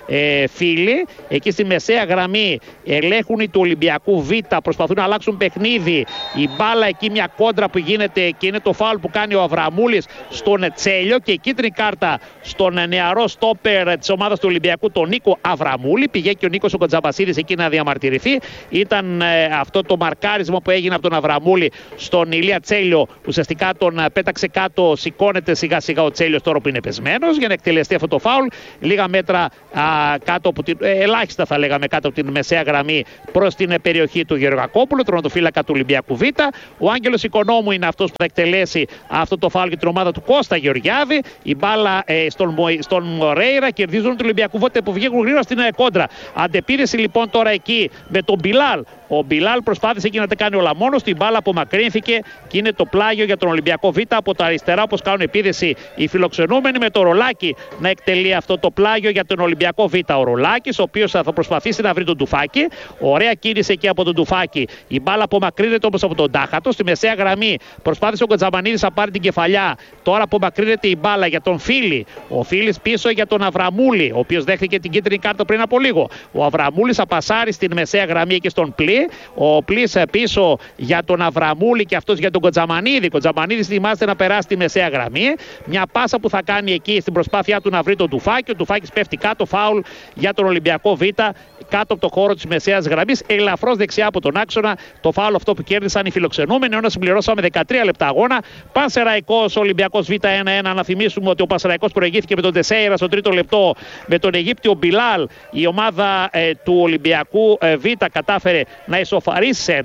Φίλη. Εκεί στη μεσαία γραμμή ελέγχουν οι του Ολυμπιακού Β. Προσπαθούν να αλλάξουν παιχνίδι. Η μπάλα εκεί, μια κόντρα που γίνεται και είναι το φάουλ που κάνει ο Αβραμούλης στον Τσέλιο και η κίτρινη κάρτα στον νεαρό στόπερ της ομάδας του Ολυμπιακού, τον Νίκο Αβραμούλη. Πηγαίνει και ο Νίκος ο Κοντζαμπασίδης εκεί να διαμαρτυρηθεί. Ήταν αυτό το μαρκάρισμα που έγινε από τον Αβραμούλη στον Ηλία Τσέλιο. Ουσιαστικά τον πέταξε κάτω, σηκώνεται σιγά σιγά ο Τσέλιος τώρα που είναι πεσμένος για να εκτελεστεί αυτό το φάουλ. Λίγα μέτρα κάτω από την, ελάχιστα θα λέγαμε, κάτω από την μεσαία γραμμή προς την περιοχή του Γεωργακόπουλου, τροματοφύλακα του Ολυμπιακού Β. Ο Άγγελος Οικονόμου είναι αυτός που θα εκτελέσει αυτό το φάουλ για την ομάδα του Κώστα Γεωργιάδη. Η μπάλα στον Μορέιρα, κερδίζουν του Ολυμπιακού Β που βγαίνουν γρήγορα στην κόντρα. Αντεπίδεση λοιπόν τώρα εκεί με τον Μπιλάλ. Ο Μπιλάλ προσπάθησε εκεί να τα κάνει όλα μόνος. Την μπάλα απομακρύνθηκε και είναι το πλάγιο για τον Ολυμπιακό Β από τα αριστερά, όπως κάνουν επίδεση οι φιλοξενούμενοι, με το Ρολάκι να εκτελεί αυτό το πλάγιο για τον Ολυμπιακό Β. Ο Ρολάκης, ο οποίος θα προσπαθήσει να βρει τον Τουφάκη. Ωραία κίνηση εκεί από τον Τουφάκη. Η μπάλα απομακρύνεται όμως από τον Τάχατο. Στη μεσαία γραμμή προσπάθησε ο Γκοτζαμανίδης να πάρει την κεφαλιά. Τώρα απομακρύνεται η μπάλα για τον Φίλη. Ο Φίλης πίσω για τον Αβραμούλη, ο οποίος δέχτηκε την κίτρινη κάρτα πριν από λίγο. Ο Αβραμούλης θα πασάρει στην μεσαία γραμμή και στον Πλή. Ο Πλής πίσω για τον Αβραμούλη και αυτός για τον Κοντζαμανίδη. Ο Κοντζαμανίδης θυμάστε να περάσει τη μεσαία γραμμή. Μια πάσα που θα κάνει εκεί στην προσπάθειά του να βρει τον Τουφάκη. Ο Τουφάκης πέφτει κάτω, φάουλ για τον Ολυμπιακό Β, κάτω από το χώρο της μεσαίας γραμμής, ελαφρώς δεξιά από τον άξονα. Το φάουλ αυτό που κέρδισαν οι φιλοξενούμενοι, ενώ συμπληρώσαμε 13 λεπτά αγώνα. Πανσεραϊκός Ολυμπιακός Β 1-1. Να θυμίσουμε ότι ο Πανσεραϊκός προηγήθηκε με τον Τεσέιρα στο τρίτο λεπτό με τον Αιγύπτιο Μπιλάλ. Η ομάδα του Ολυμπιακού Β κατάφερε να ισοφαρίσει σε 1-1.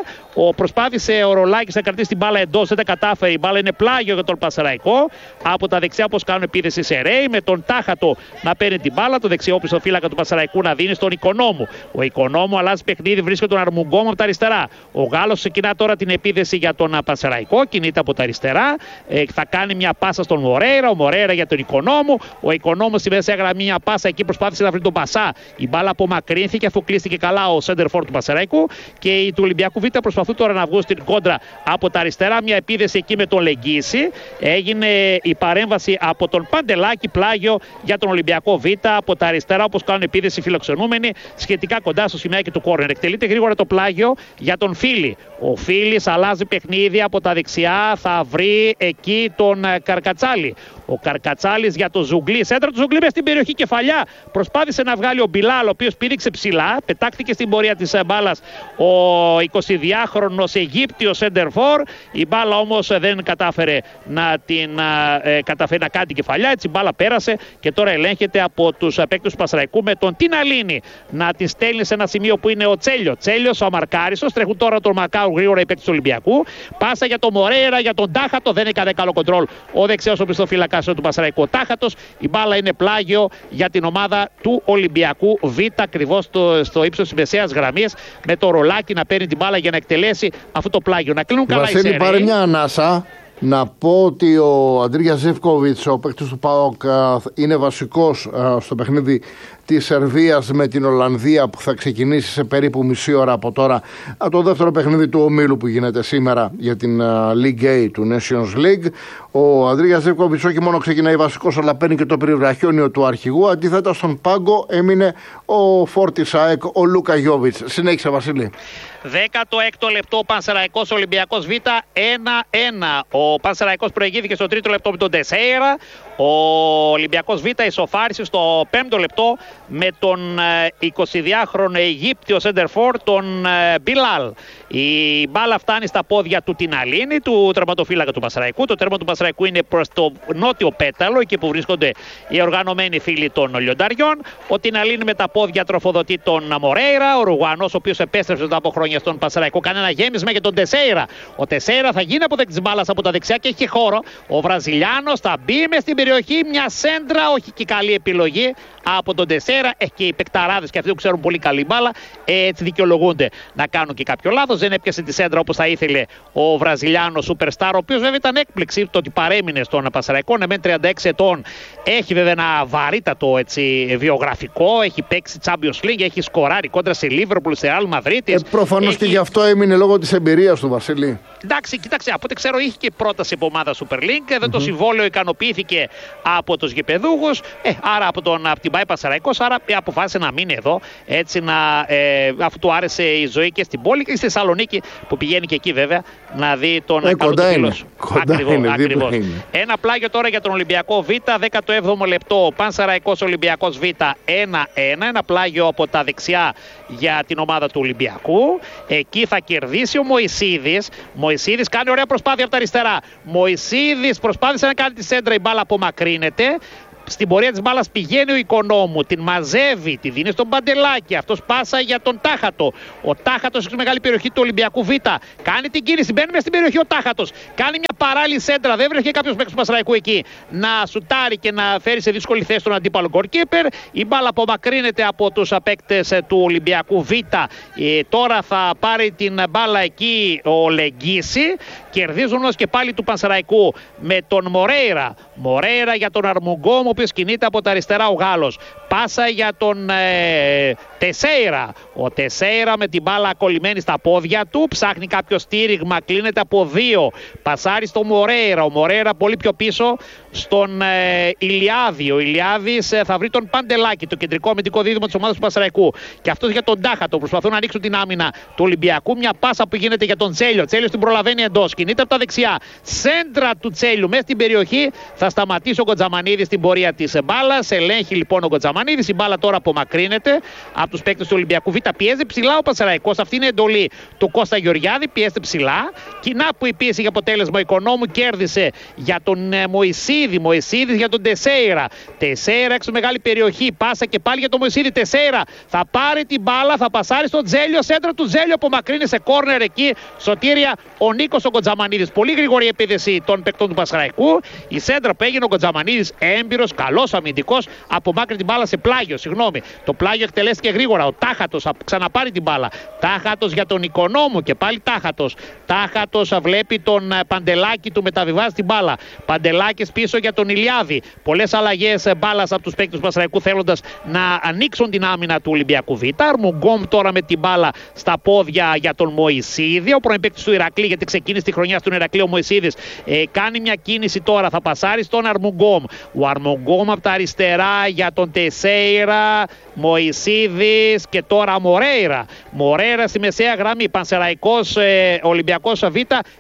Προσπάθησε ο Ρολάκης να κρατήσει την μπάλα εντός, δεν τα κατάφερε. Η μπάλα είναι πλάγιο για τον Πανσεραϊκό. Από τα δεξιά, όπως κάνουν επίδεση σε Ρέι, με τον Τάχατο να παίρνει την μπάλα. Το δεξιό οπισθοφύλακα του Πανσεραϊκού να δίνει στον Οικονόμου. Ο Οικονόμου αλλάζει παιχνίδι, βρίσκεται τον Αρμουγκόμου από τα αριστερά. Ο Γάλλος ξεκινά τώρα την επίδεση για τον Πανσεραϊκό, κινείται από τα αριστερά. Θα κάνει μια πάσα στον Μορέιρα. Ο Μορέιρα για τον Οικονόμου. Ο Οικονόμου στη μεσαία γραμμή μια πάσα εκεί, προσπάθησε να βρει τον Πασά. Η μπάλα απομακρύνθηκε αφού κλείστηκε καλά ο Σέντερφορ του Πανσεραϊκού και οι του Ολυμπιακού Β προσπαθούν τώρα να βγουν στην κόντρα από τα αριστερά. Μια επίδεση εκεί με τον Λεγγίση. Έγινε η παρέμβαση από τον Παντελάκη, πλάγιο για τον Ολυμπιακό Β από τα αριστερά, όπως κάνουν επίδεση φιλοξενούμενοι, σχετικά κοντά στο σημαίακι του κόρνερ. Εκτελείται γρήγορα το πλάγιο για τον Φίλη. Ο Φίλης αλλάζει παιχνίδι από τα δεξιά, θα βρει εκεί τον Καρκατσάλη. Ο Καρκατσάλης για τον Ζουγκλή. Σέντρα του Ζουγκλή μέσα στην περιοχή, κεφαλιά. Προσπάθησε να βγάλει ο Μπιλάλ, ο οποίος πήδηξε ψηλά. Πετάχτηκε στην πορεία της μπάλας ο 22χρονος Αιγύπτιος σέντερφορ. Η μπάλα όμως δεν κατάφερε να κάνει την κεφαλιά. Έτσι η μπάλα πέρασε και τώρα ελέγχεται από τους παίκτες του Πασαραϊκού με τον Τιναλίνη να τη στέλνει σε ένα σημείο που είναι ο Τσέλιο. Τσέλιος ο αμαρκάριστος. Τρέχουν τώρα τον Μακάου γρήγορα οι παίκτες του Ολυμπιακού. Πάσα για τον Μορέιρα, για τον Τάχατο. Δεν έκανε καλό κοντρόλ ο δεξιός οπισθοφύλακας του Πασαραϊκού Τάχατος. Η μπάλα είναι πλάγιο για την ομάδα του Ολυμπιακού Β, ακριβώς στο ύψος της μεσαίας γραμμής, με το Ρολάκι να παίρνει την μπάλα για να εκτελέσει αυτό το πλάγιο. Να κλείνουν καλά οι σέρες. Βασίλη, πάρε μια ανάσα. Να πω ότι ο Αντρίγια Ζεύκοβιτς, ο παίκτης του ΠΑΟΚ, είναι βασικός στο παιχνίδι της Σερβίας με την Ολλανδία που θα ξεκινήσει σε περίπου μισή ώρα από τώρα, το δεύτερο παιχνίδι του ομίλου που γίνεται σήμερα για την League A του Nations League. Ο Αντρίγια Ζεύκοβιτς όχι μόνο ξεκινάει βασικός, αλλά παίρνει και το περιβραχιόνιο του αρχηγού. Αντίθετα στον πάγκο έμεινε ο φόρτης ΑΕΚ, ο Λούκα Γιόβιτς. Συνέχισε, Βασίλη. 16ο λεπτό, Πανσεραϊκός Ολυμπιακός Β, 1-1. Ο Πανσεραϊκός προηγήθηκε στο 3ο λεπτό με τον Τεσέιρα. Ο Ολυμπιακός Β ισοφάρισε στο 5ο λεπτό με τον 22χρονο Αιγύπτιο σέντερφορ, τον Μπιλάλ. Η μπάλα φτάνει στα πόδια του Τιναλίνη, του τερματοφύλακα του Πανσεραϊκού. Το τέρμα του Πανσεραϊκού είναι προς το νότιο πέταλο, εκεί που βρίσκονται οι οργανωμένοι φίλοι των λιονταριών. Ο Τιναλίνη με τα πόδια τροφοδοτεί τον Μορέιρα, ο Ρουγανός, ο οποίος επέστρεψε μετά από χρόνια στον Πανσεραϊκό. Κάνει ένα γέμισμα για τον Τεσέιρα. Ο Τεσέιρα θα γίνει αποδέκτης μπάλας από τα δεξιά και έχει χώρο. Ο Βραζιλιάνος θα μπει μες στην περιοχή, μια σέντρα, όχι και καλή επιλογή από τον Τεσέιρα. Έχει και οι παικταράδες και αυτοί που ξέρουν πολύ καλή μπάλα, έτσι δικαιολογούνται να κάνουν και κάποιο λάθος. Δεν έπιασε τη σέντρα όπως θα ήθελε ο Βραζιλιάνος σούπερστάρ, ο οποίος βέβαια ήταν έκπληξη το ότι παρέμεινε στον Πανσεραϊκό. Ναι, με 36 ετών, έχει βέβαια ένα βαρύτατο έτσι, βιογραφικό. Έχει παίξει Champions League, έχει σκοράρει κόντρα σε Liverpool, σε Real Madrid. Προφανώς και γι' αυτό έμεινε λόγω της εμπειρίας του, Βασίλη. Εντάξει, κοίταξε, από ό,τι ξέρω είχε και πρόταση από ομάδα Super League. Δεν το συμβόλαιο ικανοποιήθηκε από τους γηπεδούχους. Άρα από την ΠΑΕ Πανσεραϊκός, άρα αποφάσισε να μείνει εδώ. Έτσι αφού του άρεσε η ζωή και στην πόλη και στη Θεσσαλονίκη, που πηγαίνει και εκεί βέβαια να δει τον καλό του φίλο. Ακριβώς. Ένα πλάγιο τώρα για τον Ολυμπιακό Β, 17ο λεπτό. Πανσεραϊκός Ολυμπιακός Β 1-1. Ένα πλάγιο από τα δεξιά για την ομάδα του Ολυμπιακού. Εκεί θα κερδίσει ο Μωυσίδης. Μωυσίδης κάνει ωραία προσπάθεια από τα αριστερά. Μωυσίδης προσπάθησε να κάνει τη σέντρα, η μπάλα απομακρύνεται. Στην πορεία της μπάλας πηγαίνει ο Οικονόμου, την μαζεύει, τη δίνει στον Παντελάκη. Αυτός πάσα για τον Τάχατο. Ο Τάχατος έχει μεγάλη περιοχή του Ολυμπιακού Β. Κάνει την κίνηση, μπαίνει μέσα στην περιοχή ο Τάχατος. Κάνει μια παράλληλη σέντρα. Δεν βρέθηκε κάποιος παίκτης του Πανσεραϊκού εκεί να σουτάρει και να φέρει σε δύσκολη θέση τον αντίπαλο γκολκίπερ. Η μπάλα απομακρύνεται από τους παίκτες του Ολυμπιακού Β. Τώρα θα πάρει την μπάλα εκεί ο Λεγγίση. Κερδίζουν όμως και πάλι του Πανσεραϊκού με τον Μορέιρα. Μορέιρα για τον Αρμουγκόμ, ο οποίος κινείται από τα αριστερά ο Γάλλος. Πάσα για τον Τεσέιρα. Ο Τεσέιρα με την μπάλα κολλημένη στα πόδια του. Ψάχνει κάποιο στήριγμα, κλείνεται από δύο. Πασάρει στο Μορέιρα. Ο Μορέιρα πολύ πιο πίσω στον Ηλιάδη. Ο Ηλιάδης θα βρει τον Παντελάκη, το κεντρικό αμυντικό δίδυμο της ομάδας του Πανσεραϊκού. Και αυτός για τον Τάχατο. Προσπαθούν να ανοίξουν την άμυνα του Ολυμπιακού. Μια πάσα που γίνεται για τον Τσέλιο. Τσέλιος την προλαβαίνει εντός. Κινείται από τα δεξιά. Σέντρα του Τσέλιου μέσα στην περιοχή. Θα σταματήσει ο Κοντζαμανίδης στην πορεία της μπάλας. Ελέγχει λοιπόν ο Κοντζαμανίδης. Η μπάλα τώρα απομακρύνεται από τους παίκτες του Ολυμπιακού Β. Πιέζει ψηλά ο Πανσεραϊκός. Αυτή είναι η εντολή του Κώστα Γεωργιάδη. Πιέζεται ψηλά. Κοινά που η πίεση για αποτέλεσμα Οικονόμου, κέρδισε για τον Μωυσίδη. Μωυσίδης για τον Τεσέιρα. Τεσέιρα έξω μεγάλη περιοχή. Πάσα και πάλι για τον Μωυσίδη. Τεσέιρα θα πάρει την μπάλα, θα πασάρει στον Τζέλιο. Σέντρα του Τζέλιο απομακρύνει σε κόρνερ εκεί. Σωτήρια ο Νίκος ο Κοντζαμανίδης. Πολύ γρήγορη επίδεση των παικτών του Πανσεραϊκού. Η σέντρα που έγινε ο Κοντζαμανίδης, έμπειρος, καλός αμυντικός, απομάκρυνε την μπάλα σε πλάγιο. Συγγνώμη. Το πλάγιο εκτελέστηκε γρήγορα. Ο Τάχατος θα ξαναπάρει την μπάλα. Τάχατος για τον Οικονόμου και πάλι Τάχατος. Τάχατος βλέπει τον Παντελάκη, του μεταβιβάζει την μπάλα. Παντελάκης πίσω για τον Ηλιάδη. Πολλές αλλαγές μπάλας από τους παίκτες του Πανσεραϊκού, θέλοντας να ανοίξουν την άμυνα του Ολυμπιακού Β. Αρμουγκόμ τώρα με την μπάλα στα πόδια για τον Μωυσίδη. Ο πρώην παίκτης του Ηρακλή, γιατί ξεκίνησε τη χρονιά στον Ηρακλή ο Μωυσίδης. Κάνει μια κίνηση τώρα. Θα πασάρει στον Αρμουγκόμ. Ο Αρμουγκόμ από τα αριστερά για τον Τεσέιρα. Μωυσίδης και τώρα Μορέιρα. Μορέιρα στη μεσαία γραμμή. Πανσεραϊκός Ολυμπιακός Β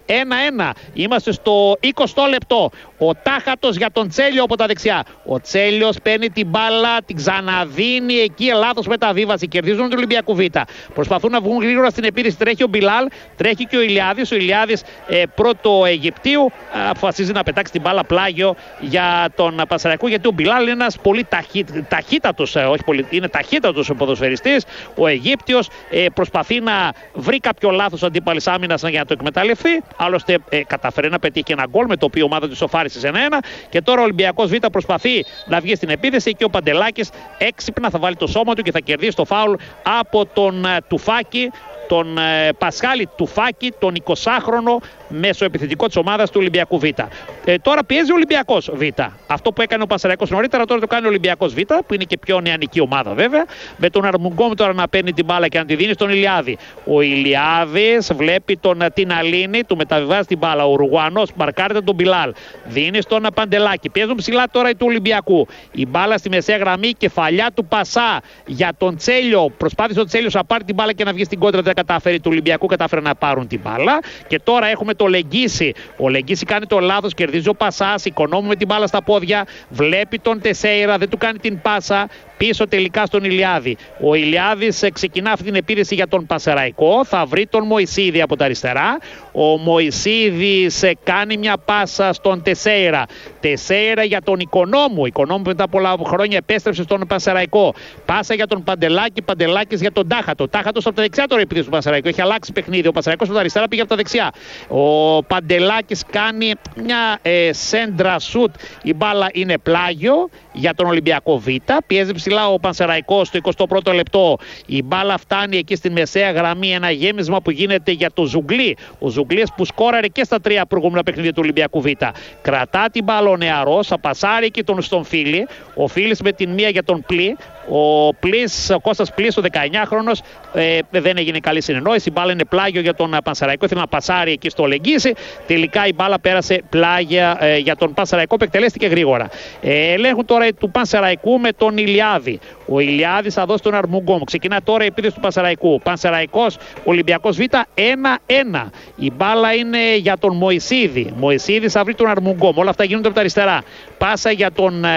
1-1. Είμαστε στο 20ο λεπτό. Ο Τάχατος για τον Τσέλιο από τα δεξιά. Ο Τσέλιος παίρνει την μπάλα, την ξαναδίνει εκεί. Λάθος μεταβίβαση. Κερδίζουν τον Ολυμπιακό Β. Προσπαθούν να βγουν γρήγορα στην επίθεση. Τρέχει ο Μπιλάλ, τρέχει και ο Ηλιάδης. Ο Ηλιάδης πρώτο Αιγυπτίου αποφασίζει να πετάξει την μπάλα πλάγιο για τον Πανσεραϊκό, γιατί ο Μπιλάλ είναι ένας πολύ ταχύτατος, όχι πολύ, είναι ταχύτατος ποδοσφαιριστής. Ο Αιγύπτιος προσπαθεί να βρει κάποιο λάθος αντίπαλης άμυνας για να το εκμεταλλευτεί. Άλλωστε καταφέρει να πετύχει και ένα γκολ με το οποίο η ομάδα του σοφάρισε σε 1-1. Και τώρα ο Ολυμπιακός Β προσπαθεί να βγει στην επίθεση και ο Παντελάκης έξυπνα θα βάλει το σώμα του και θα κερδίσει το φάουλ από τον Τουφάκη, τον Πασχάλη Τουφάκη, τον 20χρονο μεσοεπιθετικό της ομάδας του Ολυμπιακού Β. Τώρα πιέζει ο Ολυμπιακός Β. Αυτό που έκανε ο Πανσεραϊκός νωρίτερα, τώρα το κάνει ο Ολυμπιακός Β, που είναι και πιο νεανική ομάδα βέβαια. Με τον Αρμουγκόμ τώρα να παίρνει την μπάλα και να τη δίνει στον Ηλιάδη. Ο Ηλιάδης βλέπει τον Τιναλίνη, του μεταβιβάζει την μπάλα. Ο Ουρουγουανός μαρκάρεται τον Μπιλάλ. Δίνει στον Παντελάκη. Πιέζουν ψηλά τώρα οι του Ολυμπιακού. Η μπάλα στη μεσαία γραμμή, κεφαλιά του Πασά για τον Τσέλιο. Προσπάθησε ο Τσέλιος να πάρει την μπάλα και να βγει στην κόντρα. Δεν κατάφερε του Ολυμπιακού, κατάφερε να πάρουν την μπάλα. Και τώρα έχουμε το Λεγγίση. Ο Λεγγίση κάνει το λάθος, κερδίζει ο Πασάς. Οικονόμου με την μπάλα στα πόδια. Βλέπει τον Τεσέιρα, δεν του κάνει την πάσα. Πίσω τελικά στον Ηλιάδη. Ο Ηλιάδης ξεκινά αυτή την επίθεση για τον Πανσεραϊκό. Θα βρει τον Μωυσίδη από τα αριστερά. Ο Μωυσίδης κάνει μια πάσα στον Τεσέιρα. Τεσέιρα για τον Οικονόμου. Οικονόμου μετά πολλά χρόνια επέστρεψε στον Πανσεραϊκό. Πάσα για τον Παντελάκη. Παντελάκης για τον Τάχατο. Τάχατος από τα δεξιά τώρα επίθεση του Πανσεραϊκού. Έχει αλλάξει παιχνίδι. Ο Πανσεραϊκός από τα αριστερά πήγε από τα δεξιά. Ο Παντελάκης κάνει μια σέντρα σουτ. Η μπάλα είναι πλάγιο για τον Ολυμπιακό Β. Πιέζει ψηλά ο Πανσεραϊκός στο 21ο λεπτό. Η μπάλα φτάνει εκεί στη μεσαία γραμμή. Ένα γέμισμα που γίνεται για το Ζουγκλή. Ο Ζουγκλής που σκόραρε και στα 3 προηγούμενα παιχνίδια του Ολυμπιακού Β. Κρατά την μπάλα ο νεαρός. Θα πασάρει εκεί στον Φίλη. Ο Φίλης με την μία για τον Πλή. Ο Κώστας Πλής, ο 19χρονος, δεν έγινε καλή συνεννόηση. Η μπάλα είναι πλάγιο για τον Πανσεραϊκό. Ήθελε να πασάρει εκεί στο Λεγγίση. Τελικά η μπάλα πέρασε πλάγια για τον Πανσεραϊκό που εκτελέστηκε γρήγορα. Ελέγχουν τώρα του Πανσεραϊκού με τον Ηλιάδη. Ο Ηλιάδης θα δώσει τον Αρμουγκόμ. Ξεκινά τώρα η επίθεση του Πανσεραϊκού. Πανσεραϊκός Ολυμπιακός Β 1-1. Η μπάλα είναι για τον Μωυσίδη. Μωυσίδης θα βρει τον Αρμουγκόμ. Όλα αυτά γίνονται από τα αριστερά. Πάσα για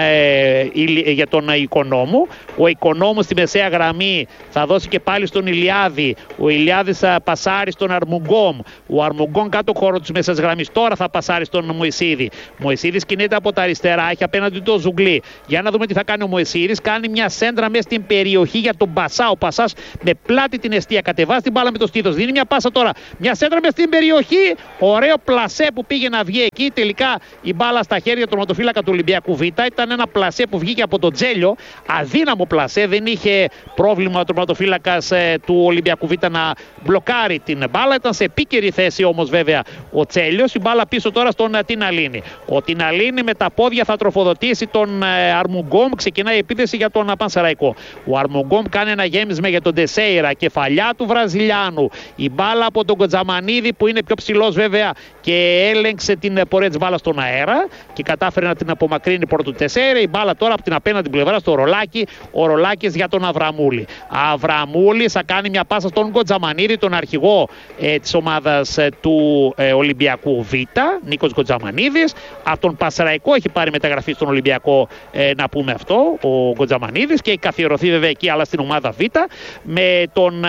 τον Οικονόμου. Ο Οικονόμου στη μεσαία γραμμή θα δώσει και πάλι στον Ηλιάδη. Ο Ηλιάδης θα πασάρει στον Αρμουγκόμ. Ο Αρμουγκόμ κάτω χώρο της μεσαίας γραμμής. Τώρα θα πασάρει στον Μωυσίδη. Μωυσίδης κινείται από τα αριστερά. Έχει απέναντι το Ζουγκλή. Για να δούμε τι θα κάνει ο Μωυσίδης. Κάνει μια σέντρα μέσα στην περιοχή για τον Πασά. Ο Πασάς με πλάτη την εστία κατεβάζει την μπάλα με το στήθος. Δίνει μια πάσα τώρα. Μια σέντρα μέσα στην περιοχή. Ωραίο πλασέ που πήγε να βγει εκεί. Τελικά η μπάλα στα χέρια του τερματοφύλακα του Ολυμπιακού Β. Ήταν ένα πλασέ που βγήκε από τον Τζέλιο. Αδύναμο πλασέ. Δεν είχε πρόβλημα ο τερματοφύλακας του Ολυμπιακού Β να μπλοκάρει την μπάλα. Ήταν σε επίκαιρη θέση όμως βέβαια ο Τσέλιος. Η μπάλα πίσω τώρα στον Τιναλίνη. Ο Τιναλίνη με τα πόδια θα τροφοδοτήσει τον Αρμουγκόμ. Ξεκινάει η επίθεση για τον Πανσεραϊκό. Ο Αρμουγκόμ κάνει ένα γέμισμα για τον Τεσέιρα. Κεφαλιά του Βραζιλιάνου. Η μπάλα από τον Κοτζαμανίδη που είναι πιο ψηλός βέβαια και έλεγξε την πορεία της μπάλας στον αέρα και κατάφερε να την απομακρύνει πρώτο του Τεσέιρα. Η μπάλα τώρα από την απέναντι πλευρά στο Ρολάκι. Ο Ρολάκης για τον Αβραμούλη. Αβραμούλης θα κάνει μια πάσα στον Κοτζαμανίδη, τον αρχηγό της ομάδας του Ολυμπιακού Β. Νίκος Κοτζαμανίδης. Από τον Πανσεραϊκό έχει πάρει μεταγραφή στον Ολυμπιακό, να πούμε αυτό, ο Κοτζαμανίδης, και έχει καθιερωθεί βέβαια εκεί, αλλά στην ομάδα Β. Με τον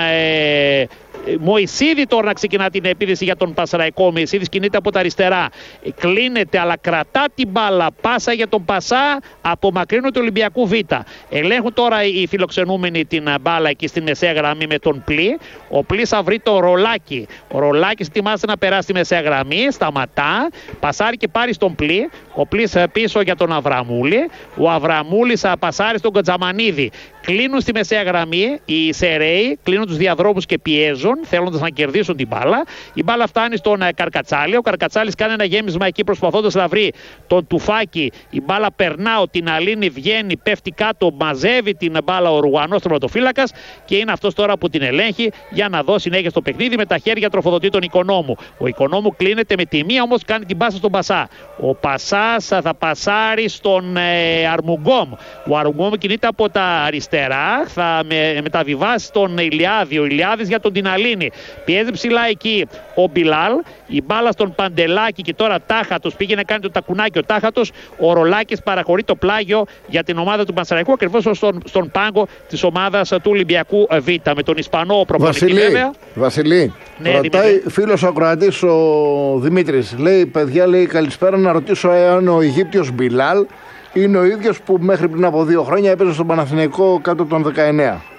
Μωυσίδη τώρα να ξεκινά την επίθεση για τον Πανσεραϊκό. Ο Μωυσίδης κινείται από τα αριστερά. Κλείνεται αλλά κρατά την μπάλα. Πάσα για τον Πασά. Απομακρύνουν του Ολυμπιακού Β. Ελέγχουν τώρα οι φιλοξενούμενοι την μπάλα εκεί στη μεσαία γραμμή με τον Πλή. Ο Πλή θα βρει το Ρολάκι. Ο Ρολάκης ετοιμάζεται να περάσει στη μεσαία γραμμή. Σταματά. Πασάρει και πάρει στον Πλή. Ο Πλή πίσω για τον Αβραμούλη. Ο Αβραμούλης θα πασάρει στον Κοτζαμανίδη. Κλείνουν στη μεσαία γραμμή οι Σεραίοι, κλείνουν τους διαδρόμους και πιέζουν, θέλοντας να κερδίσουν την μπάλα. Η μπάλα φτάνει στον Καρκατσάλη. Ο Καρκατσάλης κάνει ένα γέμισμα εκεί προσπαθώντας να βρει τον Τουφάκη. Η μπάλα περνά, ο Τιναλίνη βγαίνει, πέφτει κάτω, μαζεύει την μπάλα ο Ρουγανός τερματοφύλακας και είναι αυτός τώρα που την ελέγχει για να δώσει συνέχεια στο παιχνίδι. Με τα χέρια τροφοδοτεί τον Οικονόμου. Ο Οικονόμου κλείνεται με τη μία, όμως κάνει την πάσα στον Πασά. Ο Πασάς θα πασάρει στον Αρμουγκόμ. Ο Αρμουγκόμ κινείται από τα αριστερά. Θα μεταβιβάσει τον Ηλιάδη. Ο Ηλιάδης για τον Τιναλίνη. Πιέζει ψηλά εκεί ο Μπιλάλ. Η μπάλα στον Παντελάκη και τώρα Τάχατος πήγε να κάνει το τακουνάκι ο Τάχατος. Ο Ρολάκης παραχωρεί το πλάγιο για την ομάδα του Πανσεραϊκού, ακριβώς στον πάγκο της ομάδας του Ολυμπιακού Β. Με τον Ισπανό προπονητή βέβαια. Βασιλή, ναι, ρωτάει φίλος ο ακροατής ο Δημήτρης. Λέει, παιδιά, λέει, καλησπέρα, να ρωτήσω εάν ο Αιγύπτιος Μπιλάλ είναι ο ίδιος που μέχρι πριν από 2 χρόνια έπαιζε στον Παναθηναϊκό κάτω των 19.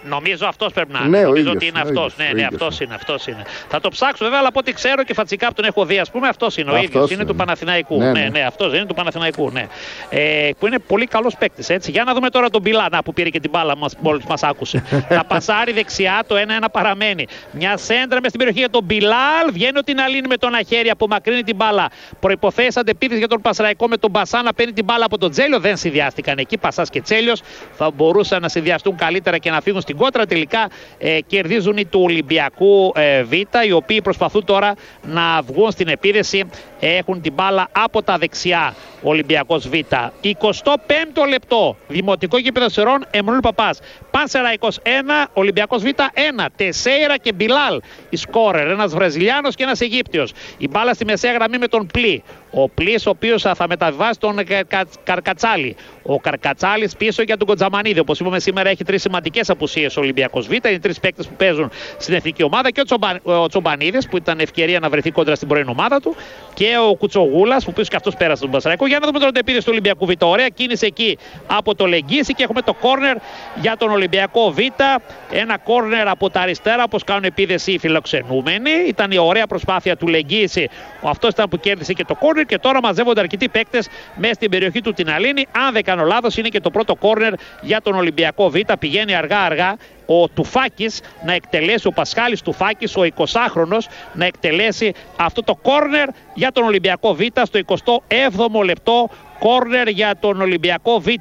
Νομίζω αυτός πρέπει να είναι. Ναι, Νομίζω ότι είναι αυτός. Ναι, αυτός είναι. Θα το ψάξω βέβαια, αλλά από ό,τι ξέρω και φατσικά που τον έχω δει, ας πούμε, αυτός είναι ο ίδιος. Είναι του Παναθηναϊκού. Ναι, αυτός είναι του Παναθηναϊκού. Ναι. Που είναι πολύ καλός παίκτης. Έτσι. Για να δούμε τώρα τον Μπιλά, που πήρε και την μπάλα μόλις μας άκουσε. Θα πασάρει δεξιά, το 1-1 παραμένει. Μια σέντρα μες στην περιοχή για τον Μπιλάλ. Βγαίνει ότι να λύνει με το ένα χέρι, απομακρύνει την μπάλα. Προϋποθέσεις αντεπίθεση για τον Πανσεραϊκό με τον Μπασά να παίρνει την μπάλα από τον Τσέλιο. Δεν συνδυάστηκαν εκεί. Πασάς και Τσέλιος θα μπορούσαν να συνδυαστούν καλύτερα και να φύγουν στην κόντρα. Τελικά κερδίζουν οι του Ολυμπιακού Β, οι οποίοι προσπαθούν τώρα να βγουν στην επίδεση. Έχουν την μπάλα από τα δεξιά. Ολυμπιακός Β. 25ο λεπτό. Δημοτικό γήπεδο Σερών, Εμμανουήλ Παπάς. Πανσεραϊκός 1, Ολυμπιακός Β 1. Τεσέιρα και Μπιλάλ. Η σκόρερ. Ένας Βραζιλιάνος και ένας Αιγύπτιος. Η μπάλα στη μεσαία γραμμή με τον Πλή. Ο Πλής, ο οποίος θα μεταβιβάσει τον Καρκατσάλη. Ο Καρκατσάλης πίσω για τον Κοντζαμανίδη. Όπως είπαμε, σήμερα έχει 3 σημαντικές απουσίες ο Ολυμπιακός Β. Είναι 3 παίκτες που παίζουν στην εθνική ομάδα. Και ο Τσομπανίδης, που ήταν ευκαιρία να βρεθεί κόντρα στην πρώην ομάδα του. Και ο Κουτσογούλας, που πίσω και αυτός πέρασε τον Πασαραϊκό. Για να δούμε τώρα την επίδεση του Ολυμπιακού Β. Ωραία κίνηση εκεί από το Λεγγύση και έχουμε το κόρνερ για τον Ολυμπιακό Β. Ένα κόρνερ από τα αριστερά, όπως κάνουν επίδεση οι φιλοξενούμενοι. Ήταν η ωραία προσπάθεια του Λεγγύση. Αυτός ήταν που κέρδισε και το κόρνερ. Και τώρα μαζεύονται αρκετοί παίκτες μέσα στην περιοχή του Τιναλίνη. Αν δεν κάνω λάθος, είναι και το πρώτο κόρνερ για τον Ολυμπιακό Β. Πηγαίνει αργά-αργά ο Τουφάκης να εκτελέσει, ο Πασχάλης Τουφάκης, ο 20χρονος, να εκτελέσει αυτό το κόρνερ για τον Ολυμπιακό Β στο 27ο λεπτό. Κόρνερ για τον Ολυμπιακό Β.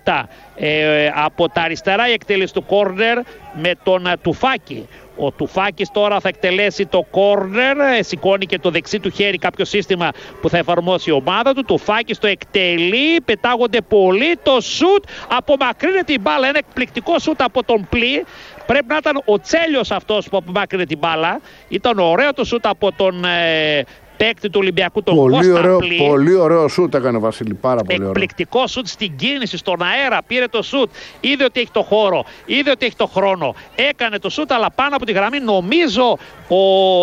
Από τα αριστερά η εκτέλεση του κόρνερ με τον Τουφάκη. Ο Τουφάκης τώρα θα εκτελέσει το κόρνερ, σηκώνει και το δεξί του χέρι κάποιο σύστημα που θα εφαρμόσει η ομάδα του. Τουφάκης το εκτελεί, πετάγονται πολύ, το σουτ, απομακρύνεται η μπάλα, ένα εκπληκτικό σουτ από τον Πλή. Πρέπει να ήταν ο Τσέλιος αυτός που απομάκρυνε την μπάλα. Ήταν ωραίο το σουτ από τον παίκτη του Ολυμπιακού, τον Κώστα Πλή. Πολύ ωραίο σουτ έκανε, Βασίλη, πάρα πολύ ωραίο. Εκπληκτικό σουτ στην κίνηση, στον αέρα, πήρε το σουτ, είδε ότι έχει το χώρο, είδε ότι έχει το χρόνο, έκανε το σουτ, αλλά πάνω από τη γραμμή νομίζω ο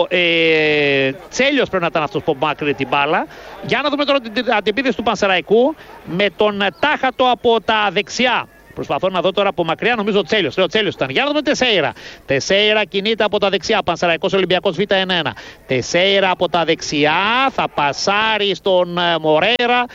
Τσέλιος πρέπει να ήταν αυτός που μάκρυνε την μπάλα. Για να δούμε τώρα την αντεπίθεση του Πανσεραϊκού με τον Τάχατο από τα δεξιά. Προσπαθώ να δω τώρα από μακριά, νομίζω ο Τσέλιος. Ο Τσέλιος ήταν. Για να δούμε Τεσέιρα. Τεσέιρα κινείται από τα δεξιά. Πανσεραϊκός Ολυμπιακός Β 1-1. Τεσέιρα από τα δεξιά. Θα πασάρει στον Μορέιρα.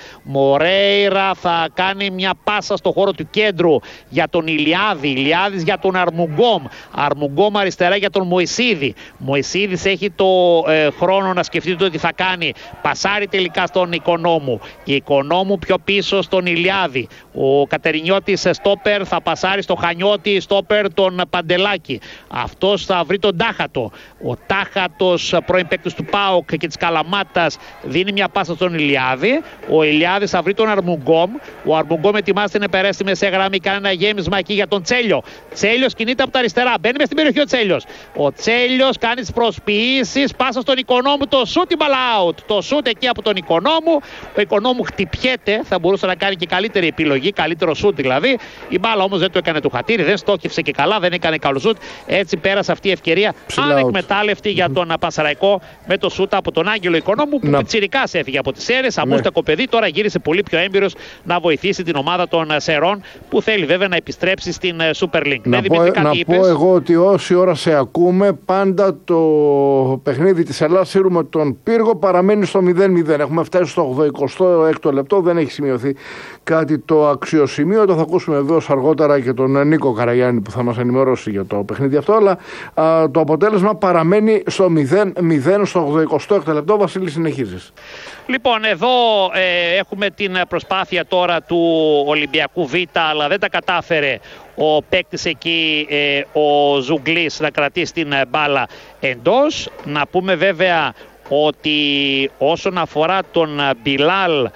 Μορέιρα θα κάνει μια πάσα στο χώρο του κέντρου για τον Ηλιάδη. Ηλιάδης για τον Αρμουγκόμ. Αρμουγκόμ αριστερά για τον Μωυσίδη. Μωυσίδης έχει το χρόνο να σκεφτεί το τι θα κάνει. Πασάρει τελικά στον Οικονόμου. Και Οικονόμου πιο πίσω στον Ηλιάδη. Ο Κατερινιώτης στόπερ θα πασάρει στο Χανιώτη, στόπερ τον Παντελάκη. Αυτός θα βρει τον Τάχατο. Ο Τάχατος, πρώην παίκτης του ΠΑΟΚ και της Καλαμάτας, δίνει μια πάσα στον Ηλιάδη. Ο Ηλιάδης θα βρει τον Αρμουγκόμ. Ο Αρμουγκόμ ετοιμάζεται να περάσει στη μεσαία γραμμή, κάνει ένα γέμισμα εκεί για τον Τσέλιο. Τσέλιος κινείται από τα αριστερά, μπαίνει μες στην περιοχή ο Τσέλιος. Ο Τσέλιος κάνει τις προσποιήσεις, πάσα στον Οικονόμου, το σούτ, την μπάλα out. Το σούτ εκεί από τον Οικονόμου. Ο Οικονόμου χτυπιέται, θα μπορούσε να κάνει και καλύτερη επιλογή, καλύτερο σούτ δηλαδή. Η μπάλα όμως δεν το έκανε του χατήρι, δεν στόχευσε και καλά, δεν έκανε καλό σουτ. Έτσι πέρασε αυτή η ευκαιρία ανεκμετάλλευτη για τον Πανσεραϊκό με το σουτ από τον Άγγελο Οικονόμου που πιτσιρικάς έφυγε από τις Σέρρες. Αμούστακο παιδί, τώρα γύρισε πολύ πιο έμπειρος να βοηθήσει την ομάδα των Σερών που θέλει βέβαια να επιστρέψει στην Super League. Να πω εγώ ότι όση ώρα σε ακούμε, πάντα το παιχνίδι της Ελλάδας με τον Πύργο παραμένει στο 0-0. Έχουμε φτάσει στο 86ο λεπτό, δεν έχει σημειωθεί κάτι το αξιοσημείωτο. Θα ακούσουμε βεβαίως αργότερα και τον Νίκο Καραγιάννη που θα μας ενημερώσει για το παιχνίδι αυτό, αλλά το αποτέλεσμα παραμένει στο 0-0 στο 86ο λεπτό. Βασίλη, συνεχίζεις. Λοιπόν, εδώ έχουμε την προσπάθεια τώρα του Ολυμπιακού Β, αλλά δεν τα κατάφερε ο παίκτης εκεί, ο Ζουγκλής, να κρατήσει την μπάλα εντός. Να πούμε βέβαια ότι όσον αφορά τον Μπιλάλ,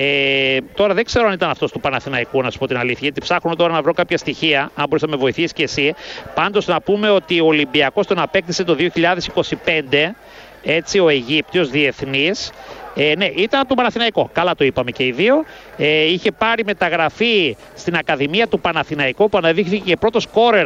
τώρα δεν ξέρω αν ήταν αυτός του Παναθηναϊκού, να σου πω την αλήθεια, γιατί ψάχνω τώρα να βρω κάποια στοιχεία, αν μπορείς να με βοηθήσεις και εσύ. Πάντως να πούμε ότι ο Ολυμπιακός τον απέκτησε το 2025, έτσι, ο Αιγύπτιος διεθνής. Ναι, ήταν του Παναθηναϊκό. Καλά το είπαμε και οι δύο. είχε πάρει μεταγραφή στην Ακαδημία του Παναθηναϊκού, που αναδείχθηκε και πρώτο σκόρερ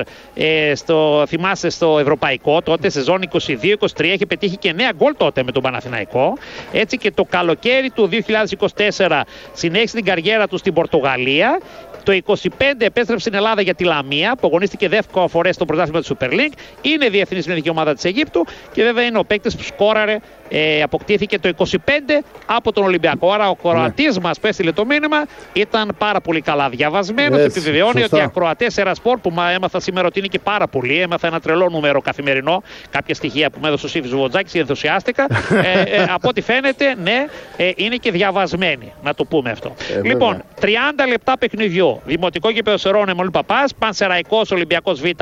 θυμάστε στο Ευρωπαϊκό τότε, σεζόν 22-23, είχε πετύχει και 9 γκολ τότε με τον Παναθηναϊκό. Έτσι και το καλοκαίρι του 2024 συνέχισε την καριέρα του στην Πορτογαλία. Το 25 επέστρεψε στην Ελλάδα για τη Λαμία, που αγωνίστηκε 10 φορές στο πρωτάθλημα της Super League. Είναι διεθνής με δική ομάδα της Αιγύπτου και βέβαια είναι ο παίκτης που σκόραρε, αποκτήθηκε το 25 από τον Ολυμπιακό. Άρα ο Κροατής μας που έστειλε το μήνυμα ήταν πάρα πολύ καλά διαβασμένος. Επιβεβαιώνει ότι οι ακροατές Ερασπορ, που έμαθα σήμερα ότι είναι και πάρα πολύ, έμαθα ένα τρελό νούμερο καθημερινό, κάποια στοιχεία που με έδωσε ο Σύφης Βοτζάκης και ενθουσιάστηκα. Από ό,τι φαίνεται, ναι, είναι και διαβασμένοι, να το πούμε αυτό. Λοιπόν, 30 λεπτά παιχνιδιού. Δημοτικό γήπεδο Σερών, Εμμανουήλ Παπάς, Πανσεραϊκός Ολυμπιακός Β 1-1.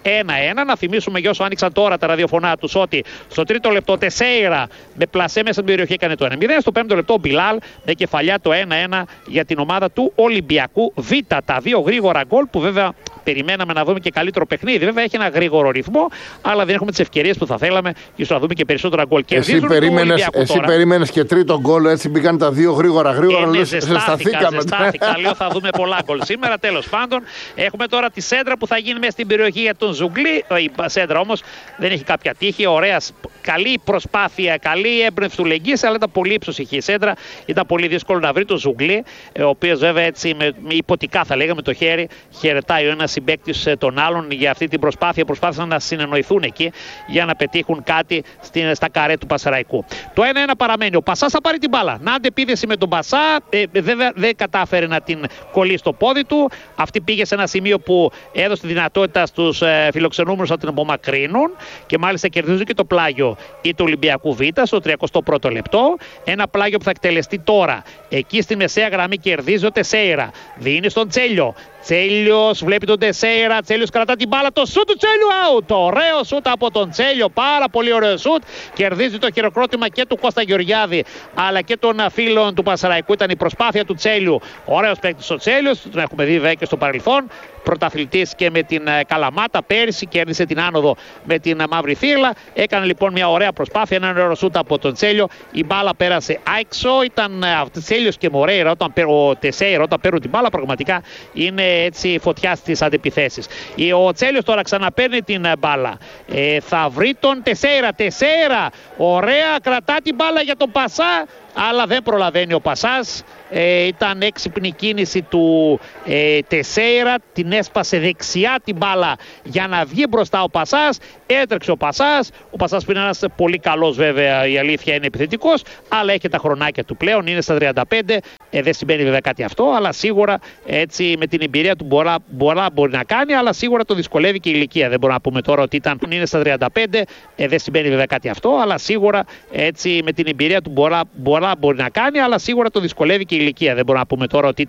Να θυμίσουμε για όσο άνοιξαν τώρα τα ραδιοφωνά τους ότι στο τρίτο λεπτό Τεσέιρα με πλασέ μέσα στην περιοχή έκανε το 1-0. Στο πέμπτο λεπτό Μπιλάλ με κεφαλιά το 1-1 για την ομάδα του Ολυμπιακού Β. Τα δύο γρήγορα γκολ που βέβαια περιμέναμε να δούμε και καλύτερο παιχνίδι. Βέβαια έχει ένα γρήγορο ρυθμό, αλλά δεν έχουμε τις ευκαιρίες που θα θέλαμε. Ίσως να δούμε και περισσότερα γκολ. Εσύ περίμενες και τρίτο γκολ, έτσι μπήκαν τα δύο γρήγορα. Ζεστάθηκα. Λέω θα δούμε πολλά γκολ σήμερα. Τέλος πάντων, έχουμε τώρα τη σέντρα που θα γίνει μέσα στην περιοχή για τον Ζουγκλή. Η σέντρα όμως δεν έχει κάποια τύχη. Ωραία, καλή προσπάθεια, καλή έμπνευση του Λεγγύης, αλλά ήταν πολύ ύψωσυχη η σέντρα. Ήταν πολύ δύσκολο να βρει τον Ζουγκλή, ο οποίος βέβαια έτσι με υποτικά θα λέγαμε το χέρι χαιρετάει ο ένας συμπαίκτης τον άλλον για αυτή την προσπάθεια. Προσπάθησαν να συνεννοηθούν εκεί για να πετύχουν κάτι στα καρέ του Πασαραϊκού. Το 1-1 παραμένει. Ο Πασάς θα πάρει την μπάλα. Να αντεπίδεση με τον Πασά. Δεν κατάφερε να την κολλήσει στο πόδι του. Αυτή πήγε σε ένα σημείο που έδωσε τη δυνατότητα στους φιλοξενούμενους να την απομακρύνουν και μάλιστα κερδίζουν και το πλάγιο ή του Ολυμπιακού Β στο 31ο λεπτό. Ένα πλάγιο που θα εκτελεστεί τώρα. Εκεί στη μεσαία γραμμή κερδίζει ο Τεσέιρα. Δίνει στον Τσέλιο. Τσέλιος βλέπει τον Τεσέιρα. Τσέλιος κρατά την μπάλα. Το σούτ του Τσέλιου out. Ωραίο σούτ από τον Τσέλιο. Πάρα πολύ ωραίο σούτ. Κερδίζει το χειροκρότημα και του Κώστα Γεωργιάδη αλλά και των φίλων του Πασαραϊκού. Ήταν η προσπάθεια του Τσέλιου. Ωραίος παίκτης ο Τσέλιος. Τον έχουμε δει βέβαια και στο παρελθόν. Πρωταθλητής και με την Καλαμάτα. Πέρυσι κέρδισε την άνοδο με την Μαύρη Θύλα. Έκανε λοιπόν μια ωραία προσπάθεια. Ένα ωραίο σούτ από τον Τσέλιο. Η μπάλα πέρασε έξω. Ήταν Τσέλιος και Μορέιρα. Ο Τεσέιρα όταν παίρνουν την μπάλα πραγματικά είναι έτσι φωτιά στις αντεπιθέσεις. Ο Τσέλιος τώρα ξαναπαίρνει την μπάλα. Θα βρει τον Τεσέιρα. Τεσέιρα. Ωραία, κρατά την μπάλα για τον Πασά. Αλλά δεν προλαβαίνει ο Πασάς. Ήταν έξυπνη κίνηση του Τεσέιρα. Την έσπασε δεξιά την μπάλα για να βγει μπροστά ο Πασάς. Έτρεξε ο Πασάς. Ο Πασάς που είναι ένας πολύ καλός βέβαια, η αλήθεια είναι επιθετικός, αλλά έχει τα χρονάκια του πλέον. Είναι στα 35. Δεν συμβαίνει βέβαια κάτι αυτό, αλλά σίγουρα έτσι με την εμπειρία του μπορεί να κάνει, αλλά σίγουρα το δυσκολεύει και η ηλικία. Δεν μπορούμε να πούμε τώρα ότι είναι στα 35. Δεν συμβαίνει βέβαια κάτι αυτό, αλλά σίγουρα έτσι με την εμπειρία του μπορεί να κάνει, αλλά σίγουρα το δυσκολεύει και η ηλικία. Δεν μπορούμε να πούμε τώρα ότι